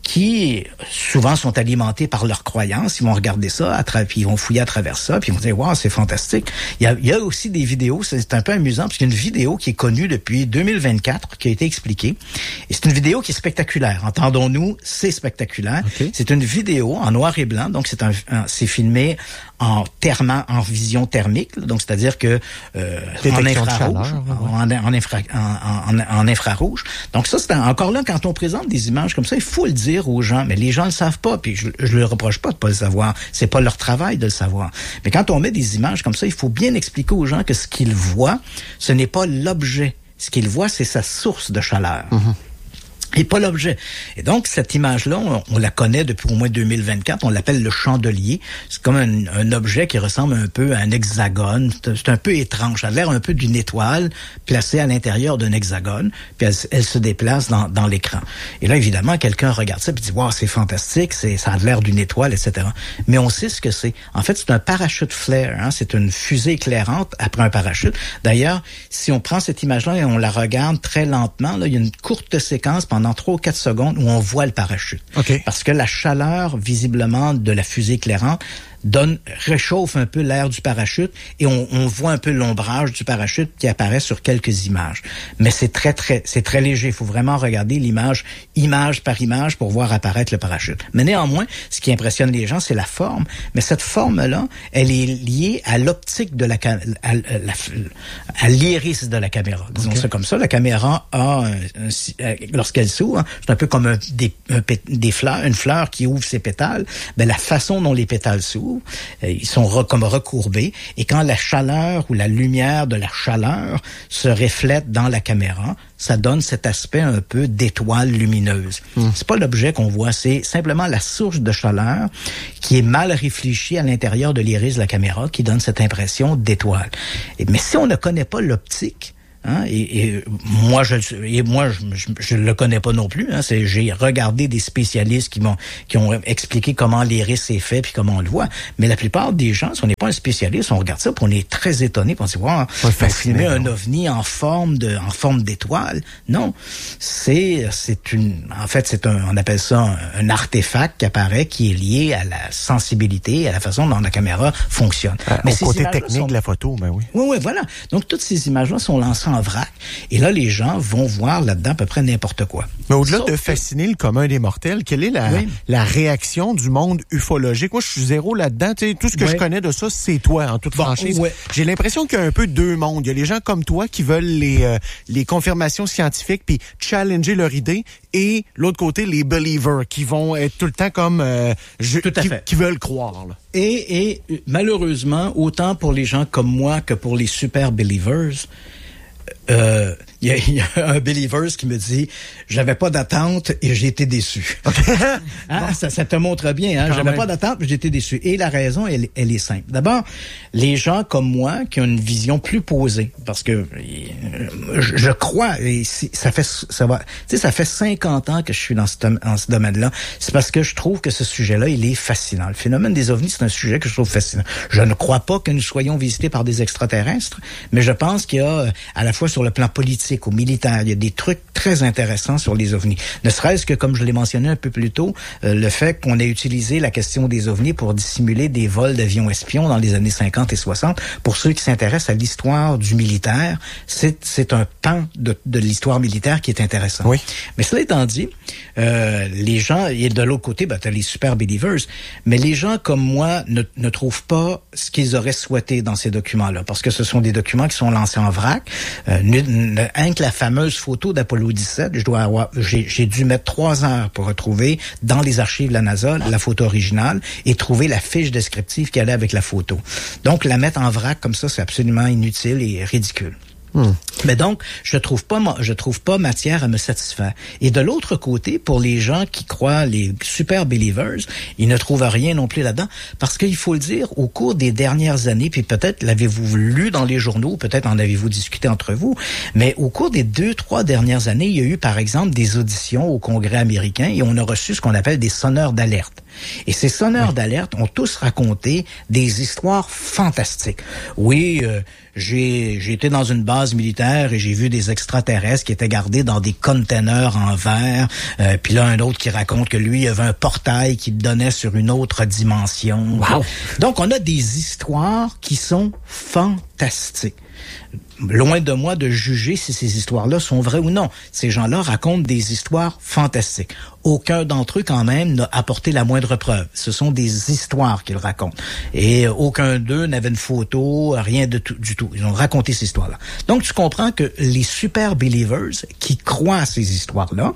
qui souvent sont alimentés par leurs croyances. Ils vont regarder ça, puis ils vont fouiller à travers ça, puis ils vont dire « Wow, c'est fantastique ». Il y a aussi des vidéos, c'est un peu amusant, parce qu'il y a une vidéo qui est connue depuis 2024, qui a été expliquée. Et c'est une vidéo qui est spectaculaire. Entendons-nous, c'est spectaculaire. Okay. C'est une vidéo en noir et blanc, donc c'est filmé en vision thermique, donc c'est-à-dire que en infrarouge, en infrarouge. Donc ça, c'est encore là, quand on présente des images comme ça, il faut le dire aux gens, mais les gens le savent pas, puis je leur reproche pas de pas le savoir, c'est pas leur travail de le savoir. Mais quand on met des images comme ça, il faut bien expliquer aux gens que ce qu'ils voient, ce n'est pas l'objet. Ce qu'ils voient, c'est sa source de chaleur. Mm-hmm. Et pas l'objet. Et donc, cette image-là, on la connaît depuis au moins 2024. On l'appelle le chandelier. C'est comme un objet qui ressemble un peu à un hexagone. C'est un peu étrange. Ça a l'air un peu d'une étoile placée à l'intérieur d'un hexagone. Puis elle se déplace dans l'écran. Et là, évidemment, quelqu'un regarde ça et dit « Wow, c'est fantastique, ça a l'air d'une étoile, etc. » Mais on sait ce que c'est. En fait, c'est un parachute flare. Hein? C'est une fusée éclairante après un parachute. D'ailleurs, si on prend cette image-là et on la regarde très lentement, là, il y a une courte séquence pendant 3 ou 4 secondes où on voit le parachute. Okay. Parce que la chaleur, visiblement, de la fusée éclairante réchauffe un peu l'air du parachute et on voit un peu l'ombrage du parachute qui apparaît sur quelques images. Mais c'est très léger. Il faut vraiment regarder l'image, image par image pour voir apparaître le parachute. Mais néanmoins, ce qui impressionne les gens, c'est la forme. Mais cette forme-là, elle est liée à l'optique de à l'iris de la caméra. Disons ça comme ça. La caméra a, lorsqu'elle s'ouvre, c'est un peu comme des fleurs, une fleur qui ouvre ses pétales. Ben, la façon dont les pétales s'ouvrent, s'ouvrent, ils sont comme recourbés, et quand la chaleur ou la lumière de la chaleur se reflète dans la caméra, ça donne cet aspect un peu d'étoile lumineuse. C'est pas l'objet qu'on voit, c'est simplement la source de chaleur qui est mal réfléchie à l'intérieur de l'iris de la caméra qui donne cette impression d'étoile. Mais si on ne connaît pas l'optique, hein, et moi je le connais pas non plus, hein, j'ai regardé des spécialistes qui ont expliqué comment l'iris est fait puis comment on le voit, mais la plupart des gens, si on n'est pas un spécialiste, on regarde ça puis on est très étonné, puis on se dit wow, on filmer un ovni en forme d'étoile. Non, on appelle ça un artefact qui apparaît, qui est lié à la sensibilité, à la façon dont la caméra fonctionne. Mais au côté technique de la photo, ben oui. Oui, voilà. Donc toutes ces images-là sont lancées en vrac. Et là, les gens vont voir là-dedans à peu près n'importe quoi. Mais au-delà de fasciner le commun des mortels, quelle est la réaction du monde ufologique? Moi, je suis zéro là-dedans. Tu sais, tout ce que je connais de ça, c'est toi, en toute franchise. Ouais. J'ai l'impression qu'il y a un peu deux mondes. Il y a les gens comme toi qui veulent les confirmations scientifiques puis challenger leur idée, et l'autre côté, les believers qui vont être tout le temps comme qui veulent croire. Là. Et malheureusement, autant pour les gens comme moi que pour les super believers, il y a un believer qui me dit j'avais pas d'attente et j'ai été déçu. Okay. Bon. Ça te montre bien, hein. J'avais pas d'attente mais j'ai été déçu. Et la raison, elle est simple. D'abord, les gens comme moi qui ont une vision plus posée, parce que je crois, et ça fait 50 ans que je suis dans ce domaine-là. C'est parce que je trouve que ce sujet-là, il est fascinant. Le phénomène des ovnis, c'est un sujet que je trouve fascinant. Je ne crois pas que nous soyons visités par des extraterrestres, mais je pense qu'il y a, à la fois sur le plan politique, au militaire, il y a des trucs très intéressants sur les ovnis. Ne serait-ce que, comme je l'ai mentionné un peu plus tôt, le fait qu'on ait utilisé la question des ovnis pour dissimuler des vols d'avions espions dans les années 50 et 60. Pour ceux qui s'intéressent à l'histoire du militaire, c'est un pan de l'histoire militaire qui est intéressant. Oui. Mais cela étant dit, les gens, et de l'autre côté, t'as les super believers, mais les gens comme moi ne trouvent pas ce qu'ils auraient souhaité dans ces documents-là, parce que ce sont des documents qui sont lancés en vrac. Rien que la fameuse photo d'Apollo 17, j'ai dû mettre 3 heures pour retrouver dans les archives de la NASA la photo originale et trouver la fiche descriptive qui allait avec la photo. Donc, la mettre en vrac comme ça, c'est absolument inutile et ridicule. Mais donc, je trouve pas matière à me satisfaire. Et de l'autre côté, pour les gens qui croient, les super believers, ils ne trouvent rien non plus là-dedans, parce qu'il faut le dire, au cours des dernières années, puis peut-être l'avez-vous lu dans les journaux, peut-être en avez-vous discuté entre vous, mais au cours des 2-3 dernières années, il y a eu par exemple des auditions au Congrès américain et on a reçu ce qu'on appelle des sonneurs d'alerte. Et ces sonneurs d'alerte ont tous raconté des histoires fantastiques. Oui, j'ai été dans une base militaire et j'ai vu des extraterrestres qui étaient gardés dans des containers en verre. Puis là, un autre qui raconte que lui, il y avait un portail qui donnait sur une autre dimension. Wow. Donc, on a des histoires qui sont fantastiques. Loin de moi de juger si ces histoires-là sont vraies ou non. Ces gens-là racontent des histoires fantastiques. Aucun d'entre eux, quand même, n'a apporté la moindre preuve. Ce sont des histoires qu'ils racontent. Et aucun d'eux n'avait une photo, rien du tout. Ils ont raconté ces histoires-là. Donc, tu comprends que les super believers qui croient à ces histoires-là,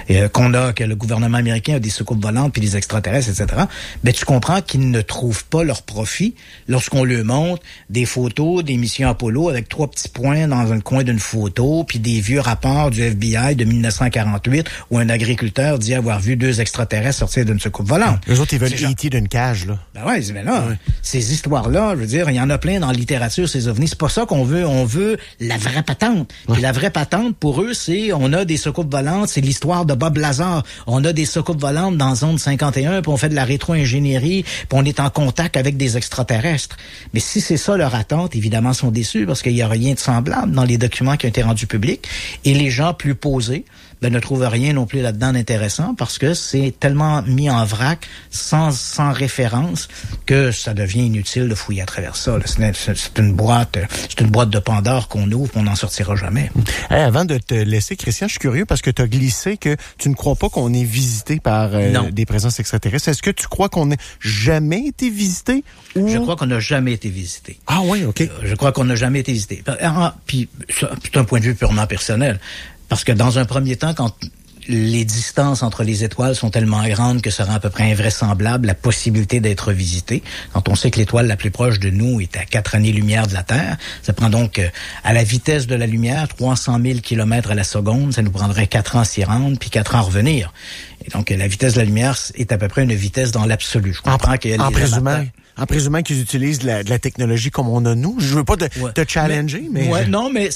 que le gouvernement américain a des soucoupes volantes puis des extraterrestres, etc., ben, tu comprends qu'ils ne trouvent pas leur profit lorsqu'on leur montre des photos des missions Apollo avec 3 petits points dans un coin d'une photo, puis des vieux rapports du FBI de 1948 où un agriculteur dit avoir vu 2 extraterrestres sortir d'une soucoupe volante. Les autres, ils veulent E.T. d'une cage, là. Ben ouais, mais là, ces histoires-là, je veux dire, il y en a plein dans la littérature, ces ovnis. C'est pas ça qu'on veut. On veut la vraie patente. Puis la vraie patente, pour eux, c'est, on a des soucoupes volantes, c'est l'histoire de Bob Lazar. On a des soucoupes volantes dans Zone 51, puis on fait de la rétro-ingénierie, puis on est en contact avec des extraterrestres. Mais si c'est ça leur attente, évidemment, ils sont déçus parce qu'il y a rien de semblable dans les documents qui ont été rendus publics. Et les gens plus posés, ne trouvent rien non plus là-dedans d'intéressant parce que c'est tellement mis en vrac, sans référence, que ça devient inutile de fouiller à travers ça. C'est une boîte de Pandore qu'on ouvre, on n'en sortira jamais. Hey, avant de te laisser, Christian, je suis curieux parce que tu as glissé que tu ne crois pas qu'on est visité par des présences extraterrestres. Est-ce que tu crois qu'on n'a jamais été visité? Ou... Je crois qu'on n'a jamais été visité. Ah oui, OK. Je crois qu'on n'a jamais été visité. Puis c'est un point de vue purement personnel. Parce que dans un premier temps, quand les distances entre les étoiles sont tellement grandes que ça rend à peu près invraisemblable la possibilité d'être visité. Quand on sait que l'étoile la plus proche de nous est à 4 années-lumière de la Terre, ça prend donc, à la vitesse de la lumière, 300 000 km à la seconde, ça nous prendrait 4 ans à s'y rendre, puis 4 ans à revenir. Et donc, la vitesse de la lumière est à peu près une vitesse dans l'absolu. Je comprends qu'il y a en présumant qu'ils utilisent de la technologie comme on a nous. Je veux pas te challenger, mais... Ouais, non, mais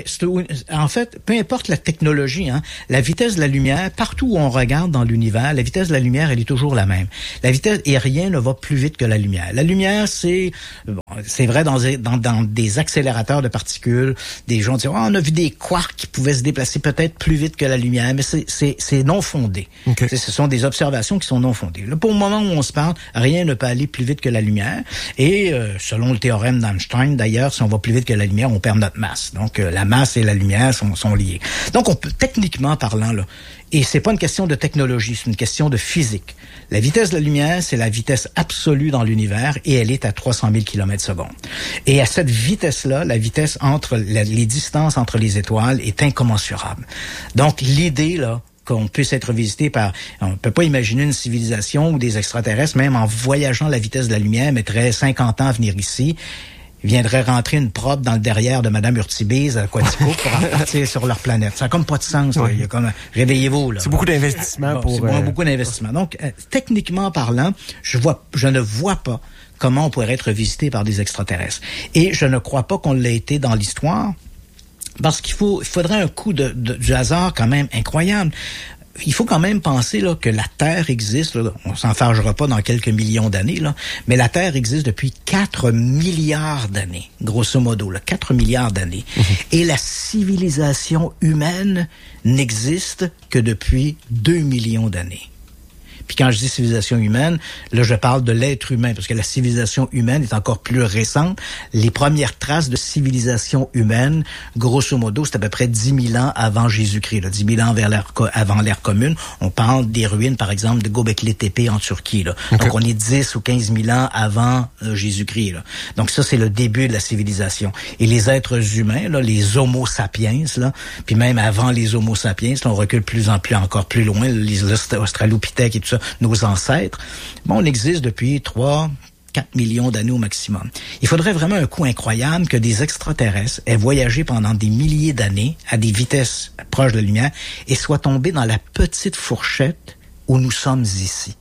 en fait, peu importe la technologie, hein, la vitesse de la lumière, partout où on regarde dans l'univers, la vitesse de la lumière, elle est toujours la même. La vitesse, et rien ne va plus vite que la lumière. La lumière, c'est vrai dans des accélérateurs de particules, des gens disent, on a vu des quarks qui pouvaient se déplacer peut-être plus vite que la lumière, mais c'est non fondé. Okay. Ce sont des observations qui sont non fondées. Là, pour le moment où on se parle, rien ne peut aller plus vite que la lumière. Et selon le théorème d'Einstein, d'ailleurs, si on va plus vite que la lumière, on perd notre masse. Donc, la masse et la lumière sont liées. Donc, on peut, techniquement parlant, là, et c'est pas une question de technologie, c'est une question de physique. La vitesse de la lumière, c'est la vitesse absolue dans l'univers et elle est à 300 000 km/s. Et à cette vitesse-là, la vitesse entre les distances entre les étoiles est incommensurable. Donc, l'idée, là, qu'on puisse être visité par... On peut pas imaginer une civilisation ou des extraterrestres, même en voyageant à la vitesse de la lumière, mettrait 50 ans à venir ici, viendrait rentrer une probe dans le derrière de Madame Urtibise à Quatico pour repartir sur leur planète. Ça n'a comme pas de sens. Là. Il y a comme... Réveillez-vous. Là. C'est beaucoup d'investissement pour... C'est beaucoup d'investissement. Donc, techniquement parlant, je ne vois pas comment on pourrait être visité par des extraterrestres. Et je ne crois pas qu'on l'ait été dans l'histoire. Parce il faudrait un coup du hasard quand même incroyable. Il faut quand même penser là que la Terre existe, là, on s'en fâchera pas dans quelques millions d'années, là, mais la Terre existe depuis 4 milliards d'années, grosso modo, là, 4 milliards d'années. Et la civilisation humaine n'existe que depuis 2 millions d'années. Puis quand je dis civilisation humaine, là, je parle de l'être humain, parce que la civilisation humaine est encore plus récente. Les premières traces de civilisation humaine, grosso modo, c'est à peu près 10 000 ans avant Jésus-Christ, là, 10 000 ans avant l'ère commune. On parle des ruines, par exemple, de Göbekli Tepe en Turquie. Là. Okay. Donc, on est 10 ou 15 000 ans avant Jésus-Christ. Là. Donc, ça, c'est le début de la civilisation. Et les êtres humains, là, les Homo sapiens, là, puis même avant les Homo sapiens, là, on recule plus en plus, encore plus loin, les Australopithèques et tout ça, nos ancêtres, on existe depuis 3-4 millions d'années au maximum. Il faudrait vraiment un coup incroyable que des extraterrestres aient voyagé pendant des milliers d'années à des vitesses proches de la lumière et soient tombés dans la petite fourchette où nous sommes ici.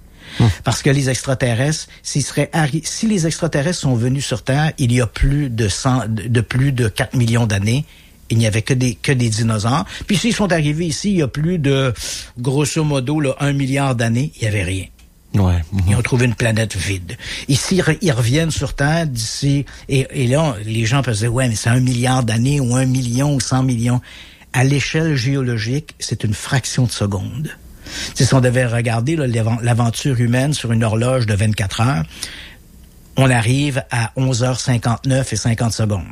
Parce que les extraterrestres, si les extraterrestres sont venus sur Terre il y a plus de 4 millions d'années, il n'y avait que des dinosaures. Puis s'ils sont arrivés ici, il y a plus de, grosso modo, là, 1 milliard d'années, il n'y avait rien. Ouais. Ils ont trouvé une planète vide. Ici, ils reviennent sur Terre d'ici, et là, les gens peuvent se dire, ouais, mais c'est 1 milliard d'années, ou 1 million, ou 100 millions. À l'échelle géologique, c'est une fraction de seconde. Si on devait regarder là, l'aventure humaine sur une horloge de 24 heures, on arrive à 11h59 et 50 secondes.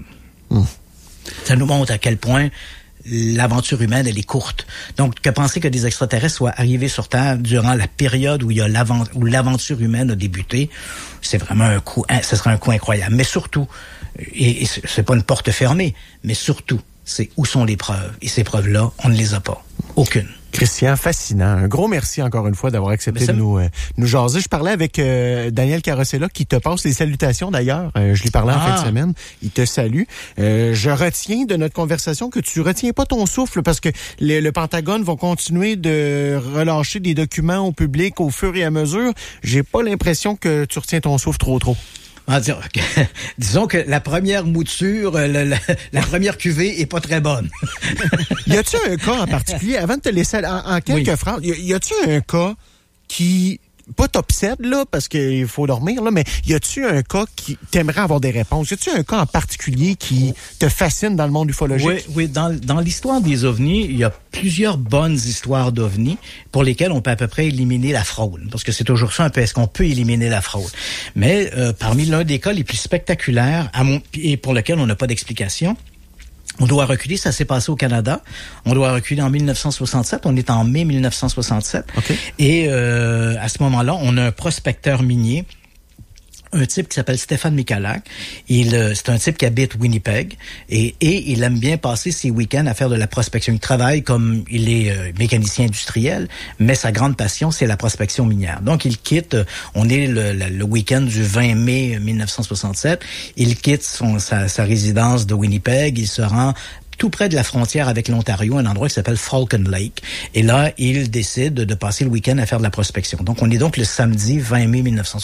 Ça nous montre à quel point l'aventure humaine, elle est courte. Donc, que penser que des extraterrestres soient arrivés sur Terre durant la période où où l'aventure humaine a débuté, c'est vraiment ce serait un coup incroyable. Mais surtout, et c'est pas une porte fermée, mais surtout, c'est où sont les preuves. Et ces preuves-là, on ne les a pas. Aucune. Christian, fascinant. Un gros merci encore une fois d'avoir accepté de nous jaser. Je parlais avec Daniel Carosella qui te passe les salutations d'ailleurs. Je lui parlais en fin de semaine. Il te salue. Je retiens de notre conversation que tu retiens pas ton souffle parce que le Pentagone va continuer de relâcher des documents au public au fur et à mesure. J'ai pas l'impression que tu retiens ton souffle trop. Disons que la première mouture, la première cuvée est pas très bonne. Y a-tu un cas en particulier, avant de te laisser en quelques phrases, y a-tu un cas qui, pas t'obsède, là, parce qu'il faut dormir, là, mais y a-tu un cas qui t'aimerait avoir des réponses? Y a-tu un cas en particulier qui te fascine dans le monde ufologique? Oui, dans l'histoire des ovnis, il y a plusieurs bonnes histoires d'ovnis pour lesquelles on peut à peu près éliminer la fraude. Parce que c'est toujours ça un peu, est-ce qu'on peut éliminer la fraude? Mais parmi l'un des cas les plus spectaculaires, et pour lequel on n'a pas d'explication, on doit reculer, ça s'est passé au Canada. On doit reculer en 1967. On est en mai 1967. Okay. Et à ce moment-là, on a un prospecteur minier un type qui s'appelle Stéphane Michalak. C'est un type qui habite Winnipeg et il aime bien passer ses week-ends à faire de la prospection. Il travaille comme il est mécanicien industriel, mais sa grande passion, c'est la prospection minière. Donc, il quitte, on est le week-end du 20 mai 1967, il quitte sa résidence de Winnipeg, il se rend tout près de la frontière avec l'Ontario, un endroit qui s'appelle Falcon Lake. Et là, il décide de passer le week-end à faire de la prospection. Donc, on est donc le samedi 20 mai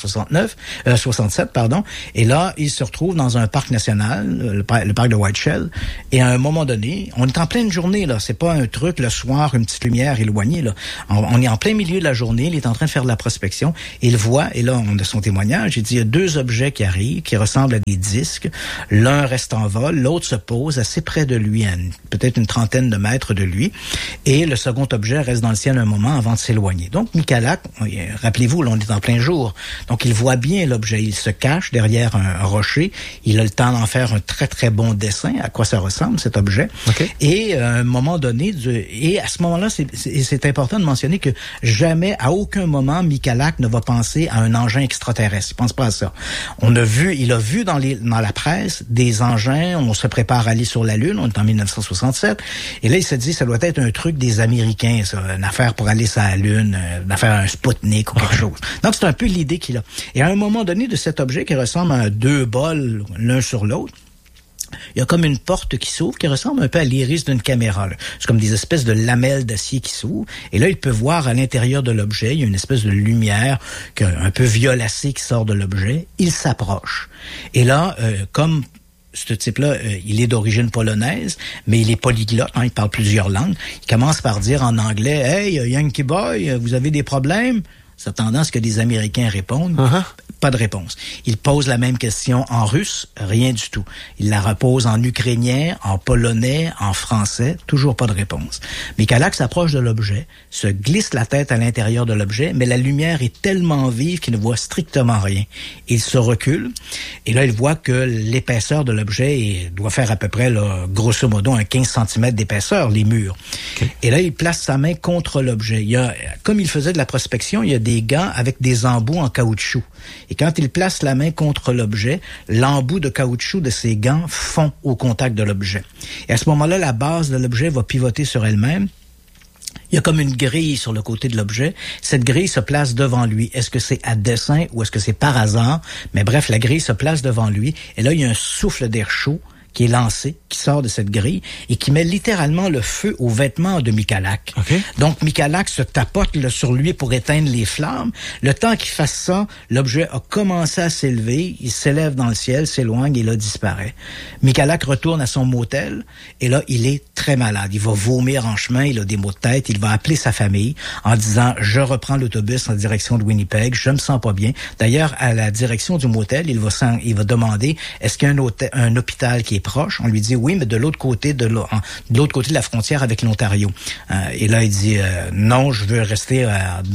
1967, Et là, il se retrouve dans un parc national, le parc de White Shell. Et à un moment donné, on est en pleine journée, là. C'est pas un truc, le soir, une petite lumière éloignée, là. On est en plein milieu de la journée. Il est en train de faire de la prospection. Il voit, et là, on a son témoignage. Il dit, il y a deux objets qui arrivent, qui ressemblent à des disques. L'un reste en vol, l'autre se pose assez près de lui, peut-être une trentaine de mètres de lui, et le second objet reste dans le ciel un moment avant de s'éloigner. Donc, Michalak, rappelez-vous, là, on est en plein jour, donc il voit bien l'objet, il se cache derrière un rocher, il a le temps d'en faire un très, très bon dessin, à quoi ça ressemble, cet objet, et à un moment donné, et à ce moment-là, c'est important de mentionner que jamais, à aucun moment, Michalak ne va penser à un engin extraterrestre, il pense pas à ça. Il a vu dans la presse des engins, on se prépare à aller sur la Lune, on est en 1967. Et là, il se dit, ça doit être un truc des Américains, ça, une affaire pour aller sur la Lune, une affaire un Sputnik ou quelque chose. Donc, c'est un peu l'idée qu'il a. Et à un moment donné, de cet objet qui ressemble à deux bols l'un sur l'autre, il y a comme une porte qui s'ouvre qui ressemble un peu à l'iris d'une caméra. Là. C'est comme des espèces de lamelles d'acier qui s'ouvrent. Et là, il peut voir à l'intérieur de l'objet, il y a une espèce de lumière un peu violacée qui sort de l'objet. Il s'approche. Et là, comme ce type-là, il est d'origine polonaise, mais il est polyglotte, il parle plusieurs langues. Il commence par dire en anglais, « Hey, Yankee Boy, vous avez des problèmes? » S'attendant à ce que les Américains répondent. Pas de réponse. Il pose la même question en russe, rien du tout. Il la repose en ukrainien, en polonais, en français, toujours pas de réponse. Michalak s'approche de l'objet, se glisse la tête à l'intérieur de l'objet, mais la lumière est tellement vive qu'il ne voit strictement rien. Il se recule, et là, il voit que l'épaisseur de l'objet doit faire à peu près, là, grosso modo, un 15 cm d'épaisseur, les murs. Et là, il place sa main contre l'objet. Comme il faisait de la prospection, il y a des gants avec des embouts en caoutchouc. Et quand il place la main contre l'objet, l'embout de caoutchouc de ses gants fond au contact de l'objet. Et à ce moment-là, la base de l'objet va pivoter sur elle-même. Il y a comme une grille sur le côté de l'objet. Cette grille se place devant lui. Est-ce que c'est à dessein ou est-ce que c'est par hasard? Mais bref, la grille se place devant lui. Et là, il y a un souffle d'air chaud qui est lancé, qui sort de cette grille et qui met littéralement le feu aux vêtements de Michalak. Donc, Michalak se tapote là, sur lui pour éteindre les flammes. Le temps qu'il fasse ça, l'objet a commencé à s'élever, il s'élève dans le ciel, s'éloigne et là, disparaît. Michalak retourne à son motel et là, il est très malade. Il va vomir en chemin, il a des maux de tête, il va appeler sa famille en disant « Je reprends l'autobus en direction de Winnipeg, je me sens pas bien. » D'ailleurs, à la direction du motel, il va demander « Est-ce qu'il y a un hôpital qui est proche? » On lui dit oui, mais de l'autre côté de la frontière avec l'Ontario. Et là, il dit non, je veux rester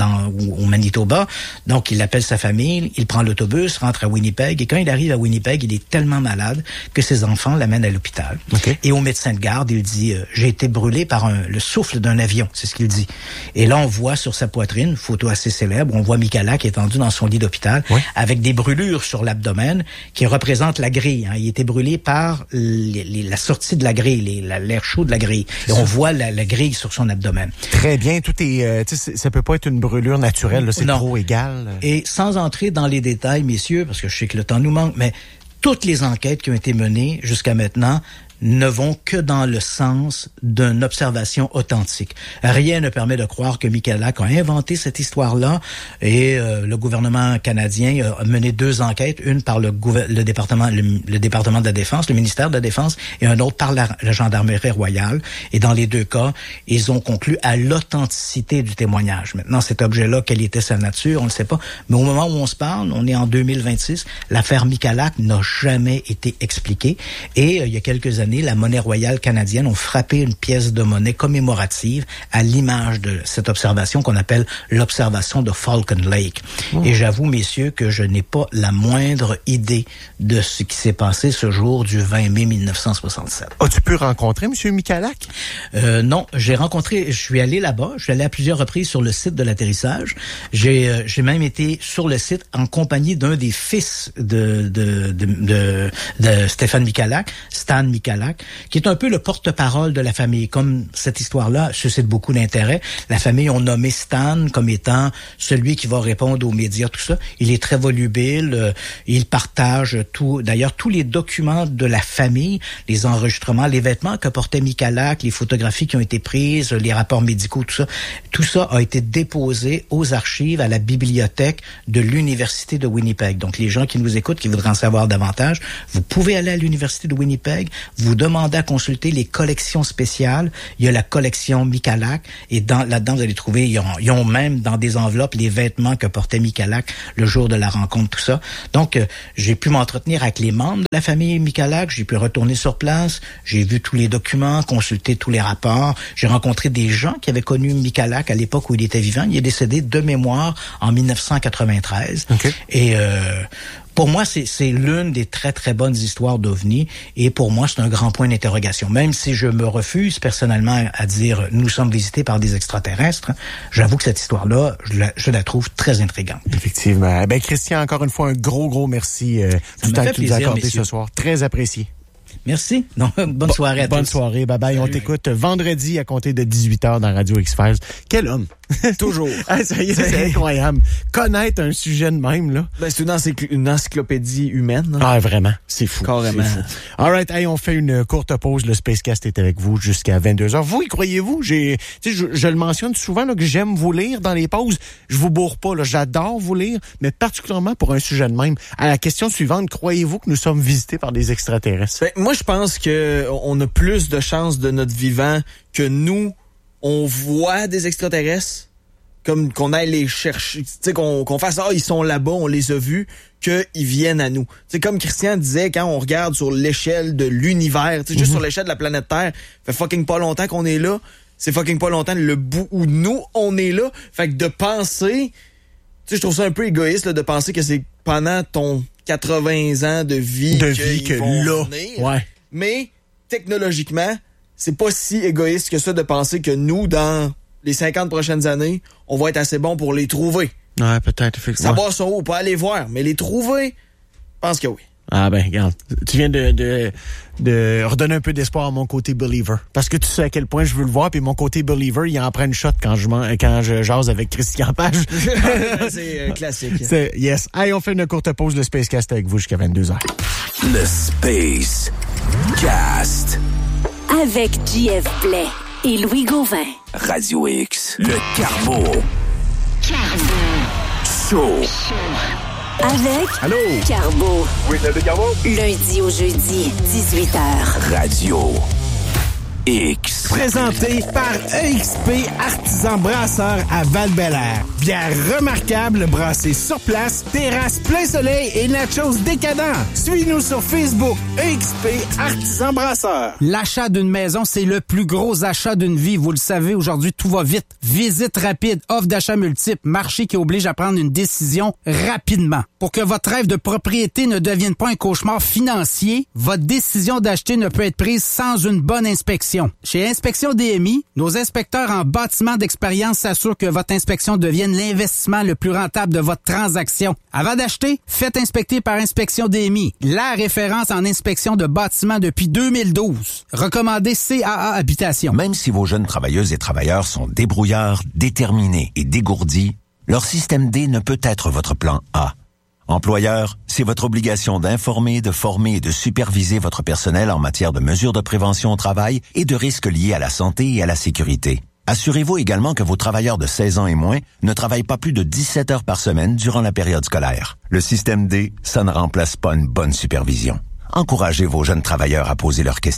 au Manitoba. Donc, il appelle sa famille, il prend l'autobus, rentre à Winnipeg. Et quand il arrive à Winnipeg, il est tellement malade que ses enfants l'amènent à l'hôpital. Et au médecin de garde, il dit j'ai été brûlé par le souffle d'un avion. C'est ce qu'il dit. Et là, on voit sur sa poitrine, photo assez célèbre, on voit Michalak étendu dans son lit d'hôpital avec des brûlures sur l'abdomen qui représentent la grille. Il était brûlé par la sortie de la grille, l'air chaud de la grille. Et on voit la grille sur son abdomen. Très bien, tout est, ça peut pas être une brûlure naturelle, là, c'est trop égal. Et sans entrer dans les détails, messieurs, parce que je sais que le temps nous manque, mais toutes les enquêtes qui ont été menées jusqu'à maintenant ne vont que dans le sens d'une observation authentique. Rien ne permet de croire que Michalak a inventé cette histoire-là et le gouvernement canadien a mené 2 enquêtes, une par le département de la Défense, le ministère de la Défense, et un autre par la Gendarmerie royale. Et dans les 2 cas, ils ont conclu à l'authenticité du témoignage. Maintenant, cet objet-là, quelle était sa nature, on ne sait pas. Mais au moment où on se parle, on est en 2026, l'affaire Michalak n'a jamais été expliquée. Et il y a quelques années, donné, la monnaie royale canadienne ont frappé une pièce de monnaie commémorative à l'image de cette observation qu'on appelle l'observation de Falcon Lake. Et j'avoue, messieurs, que je n'ai pas la moindre idée de ce qui s'est passé ce jour du 20 mai 1967. As-tu pu rencontrer M. Michalak? Non, je suis allé là-bas, je suis allé à plusieurs reprises sur le site de l'atterrissage. J'ai même été sur le site en compagnie d'un des fils de Stéphane Michalak, Stan Michalak, qui est un peu le porte-parole de la famille. Comme cette histoire-là suscite beaucoup d'intérêt, la famille ont nommé Stan comme étant celui qui va répondre aux médias, tout ça. Il est très volubile, il partage tout. D'ailleurs, tous les documents de la famille, les enregistrements, les vêtements que portait Michalak, les photographies qui ont été prises, les rapports médicaux, tout ça a été déposé aux archives à la bibliothèque de l'Université de Winnipeg. Donc, les gens qui nous écoutent, qui voudraient en savoir davantage, vous pouvez aller à l'Université de Winnipeg, vous demandez à consulter les collections spéciales. Il y a la collection Michalak, et là-dedans, vous allez trouver, ils ont même dans des enveloppes les vêtements que portait Michalak le jour de la rencontre, tout ça. Donc, j'ai pu m'entretenir avec les membres de la famille Michalak, j'ai pu retourner sur place, j'ai vu tous les documents, consulter tous les rapports, j'ai rencontré des gens qui avaient connu Michalak à l'époque où il était vivant. Il est décédé de mémoire en 1993. Okay. Et pour moi, c'est l'une des très, très bonnes histoires d'OVNI. Et pour moi, c'est un grand point d'interrogation. Même si je me refuse personnellement à dire « nous sommes visités par des extraterrestres », j'avoue que cette histoire-là, je la trouve très intrigante. Effectivement. Ben Christian, encore une fois, un gros merci du temps que tu nous as accordé ce soir. Très apprécié. Merci. Non, bonne soirée à tous. Bonne soirée. Bye bye. On t'écoute vendredi à compter de 18h dans Radio X-Files. Quel homme! Toujours. Ah, ça y est, c'est incroyable. Connaître un sujet de même, là. Ben, c'est une encyclopédie humaine. Hein? Ah, vraiment. C'est fou. Carrément. C'est fou. All right. Hey, on fait une courte pause. Le Spacecast est avec vous jusqu'à 22h. Vous, y croyez-vous? Je le mentionne souvent, là, que j'aime vous lire dans les pauses. Je vous bourre pas, là. J'adore vous lire, mais particulièrement pour un sujet de même. À la question suivante, croyez-vous que nous sommes visités par des extraterrestres? Ben, moi, je pense que on a plus de chances de notre vivant que nous, on voit des extraterrestres, comme qu'on aille les chercher, tu sais, qu'on fasse ils sont là-bas, on les a vus, qu'ils viennent à nous. C'est comme Christian disait, quand on regarde sur l'échelle de l'univers, tu sais, juste sur l'échelle de la planète Terre, fait fucking pas longtemps qu'on est là, c'est fucking pas longtemps le bout où nous on est là. Fait que de penser, tu sais, je trouve ça un peu égoïste là, de penser que c'est pendant ton 80 ans de vie que là, venir. Ouais. Mais technologiquement, c'est pas si égoïste que ça de penser que nous, dans les 50 prochaines années, on va être assez bon pour les trouver. Ouais, peut-être, effectivement. Savoir sont où, pas aller voir, mais les trouver, je pense que oui. Ah ben, regarde, tu viens de redonner un peu d'espoir à mon côté believer. Parce que tu sais à quel point je veux le voir, puis mon côté believer, il en prend une shot quand je jase avec Christian Page. C'est classique. Yes. Allez, on fait une courte pause, le Spacecast avec vous jusqu'à 22h. Le Space Cast. Avec JF Blais et Louis Gauvin. Radio X. Le Carbo. Show. Avec Allô? Carbo. Oui, c'est Carbo. Lundi au jeudi, 18h. Radio X. Présenté par EXP Artisan Brasseur à Val-Bélair. Bière remarquable brassée sur place, terrasse plein soleil et nachos décadents. Suis-nous sur Facebook, EXP Artisan Brasseur. L'achat d'une maison, c'est le plus gros achat d'une vie. Vous le savez, aujourd'hui, tout va vite. Visite rapide, offre d'achat multiple, marché qui oblige à prendre une décision rapidement. Pour que votre rêve de propriété ne devienne pas un cauchemar financier, votre décision d'acheter ne peut être prise sans une bonne inspection. Chez Inspection DMI, nos inspecteurs en bâtiment d'expérience s'assurent que votre inspection devienne l'investissement le plus rentable de votre transaction. Avant d'acheter, faites inspecter par Inspection DMI, la référence en inspection de bâtiments depuis 2012. Recommandé CAA Habitation. Même si vos jeunes travailleuses et travailleurs sont débrouillards, déterminés et dégourdis, leur système D ne peut être votre plan A. Employeur, c'est votre obligation d'informer, de former et de superviser votre personnel en matière de mesures de prévention au travail et de risques liés à la santé et à la sécurité. Assurez-vous également que vos travailleurs de 16 ans et moins ne travaillent pas plus de 17 heures par semaine durant la période scolaire. Le système D, ça ne remplace pas une bonne supervision. Encouragez vos jeunes travailleurs à poser leurs questions.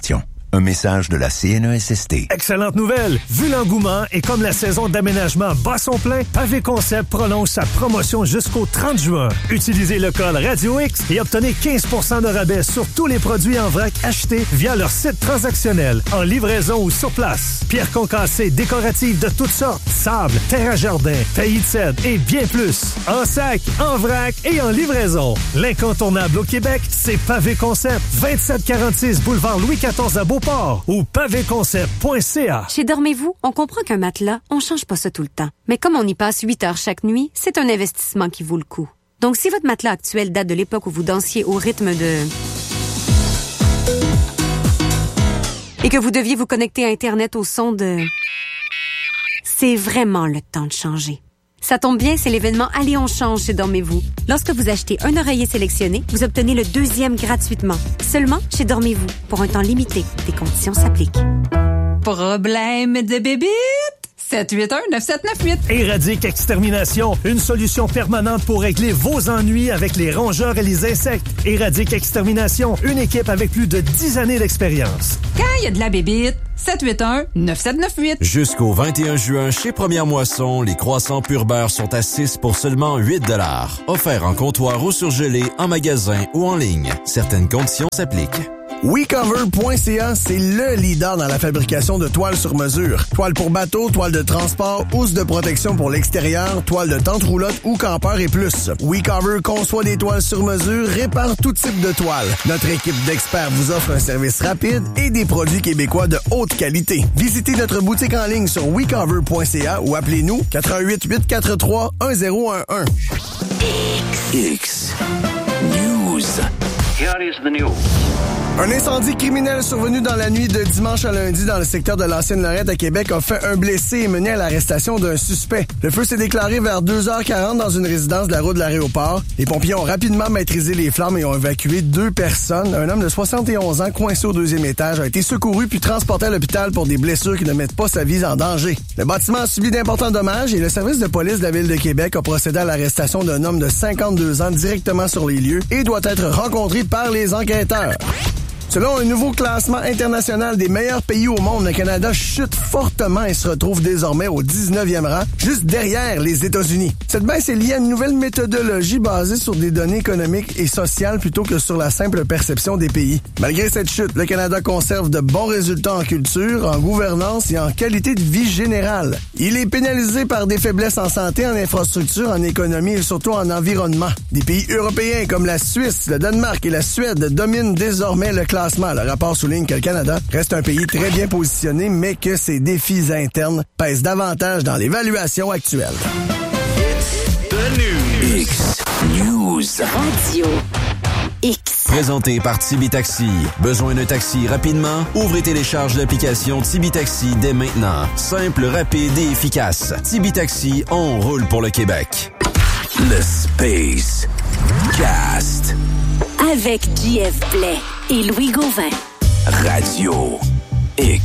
Un message de la CNESST. Excellente nouvelle! Vu l'engouement et comme la saison d'aménagement bat son plein, Pavé Concept prolonge sa promotion jusqu'au 30 juin. Utilisez le code Radio X et obtenez 15% de rabais sur tous les produits en vrac achetés via leur site transactionnel, en livraison ou sur place. Pierres concassées décoratives de toutes sortes, sable, terre à jardin, taillis de cèdre et bien plus. En sac, en vrac et en livraison. L'incontournable au Québec, c'est Pavé Concept. 2746 boulevard Louis XIV à Beauport ou pavéconcept.ca. Chez Dormez-vous, on comprend qu'un matelas, on change pas ça tout le temps. Mais comme on y passe 8 heures chaque nuit, c'est un investissement qui vaut le coup. Donc, si votre matelas actuel date de l'époque où vous dansiez au rythme de... et que vous deviez vous connecter à Internet au son de... c'est vraiment le temps de changer. Ça tombe bien, c'est l'événement Allez, on change chez Dormez-vous. Lorsque vous achetez un oreiller sélectionné, vous obtenez le 2e gratuitement. Seulement chez Dormez-vous, pour un temps limité. Des conditions s'appliquent. Problème de bébite? 781-9798. Éradique Extermination, une solution permanente pour régler vos ennuis avec les rongeurs et les insectes. Éradique Extermination, une équipe avec plus de 10 années d'expérience. Quand il y a de la bébite, 781-9798. Jusqu'au 21 juin, chez Première Moisson, les croissants pur beurre sont à 6 pour seulement 8 $. Offert en comptoir ou surgelé, en magasin ou en ligne. Certaines conditions s'appliquent. WeCover.ca, c'est le leader dans la fabrication de toiles sur mesure. Toiles pour bateau, toiles de transport, housses de protection pour l'extérieur, toiles de tente roulotte ou campeur et plus. WeCover conçoit des toiles sur mesure, répare tout type de toiles. Notre équipe d'experts vous offre un service rapide et des produits québécois de haute qualité. Visitez notre boutique en ligne sur WeCover.ca ou appelez-nous 88 843 1011. X News. Here is the news. Un incendie criminel survenu dans la nuit de dimanche à lundi dans le secteur de l'Ancienne-Lorette à Québec a fait un blessé et mené à l'arrestation d'un suspect. Le feu s'est déclaré vers 2h40 dans une résidence de la route de l'aéroport. Les pompiers ont rapidement maîtrisé les flammes et ont évacué 2 personnes. Un homme de 71 ans coincé au 2e étage a été secouru puis transporté à l'hôpital pour des blessures qui ne mettent pas sa vie en danger. Le bâtiment a subi d'importants dommages et le service de police de la Ville de Québec a procédé à l'arrestation d'un homme de 52 ans directement sur les lieux et doit être rencontré par les enquêteurs. Selon un nouveau classement international des meilleurs pays au monde, le Canada chute fortement et se retrouve désormais au 19e rang, juste derrière les États-Unis. Cette baisse est liée à une nouvelle méthodologie basée sur des données économiques et sociales plutôt que sur la simple perception des pays. Malgré cette chute, le Canada conserve de bons résultats en culture, en gouvernance et en qualité de vie générale. Il est pénalisé par des faiblesses en santé, en infrastructure, en économie et surtout en environnement. Des pays européens comme la Suisse, le Danemark et la Suède dominent désormais le classement. Le rapport souligne que le Canada reste un pays très bien positionné, mais que ses défis internes pèsent davantage dans l'évaluation actuelle. X News. Radio X. Présenté par Tibitaxi. Besoin d'un taxi rapidement? Ouvrez et télécharge l'application Tibitaxi dès maintenant. Simple, rapide et efficace. Tibitaxi, on roule pour le Québec. Le Space Cast. Avec JF Blais et Louis Gauvin. Radio X.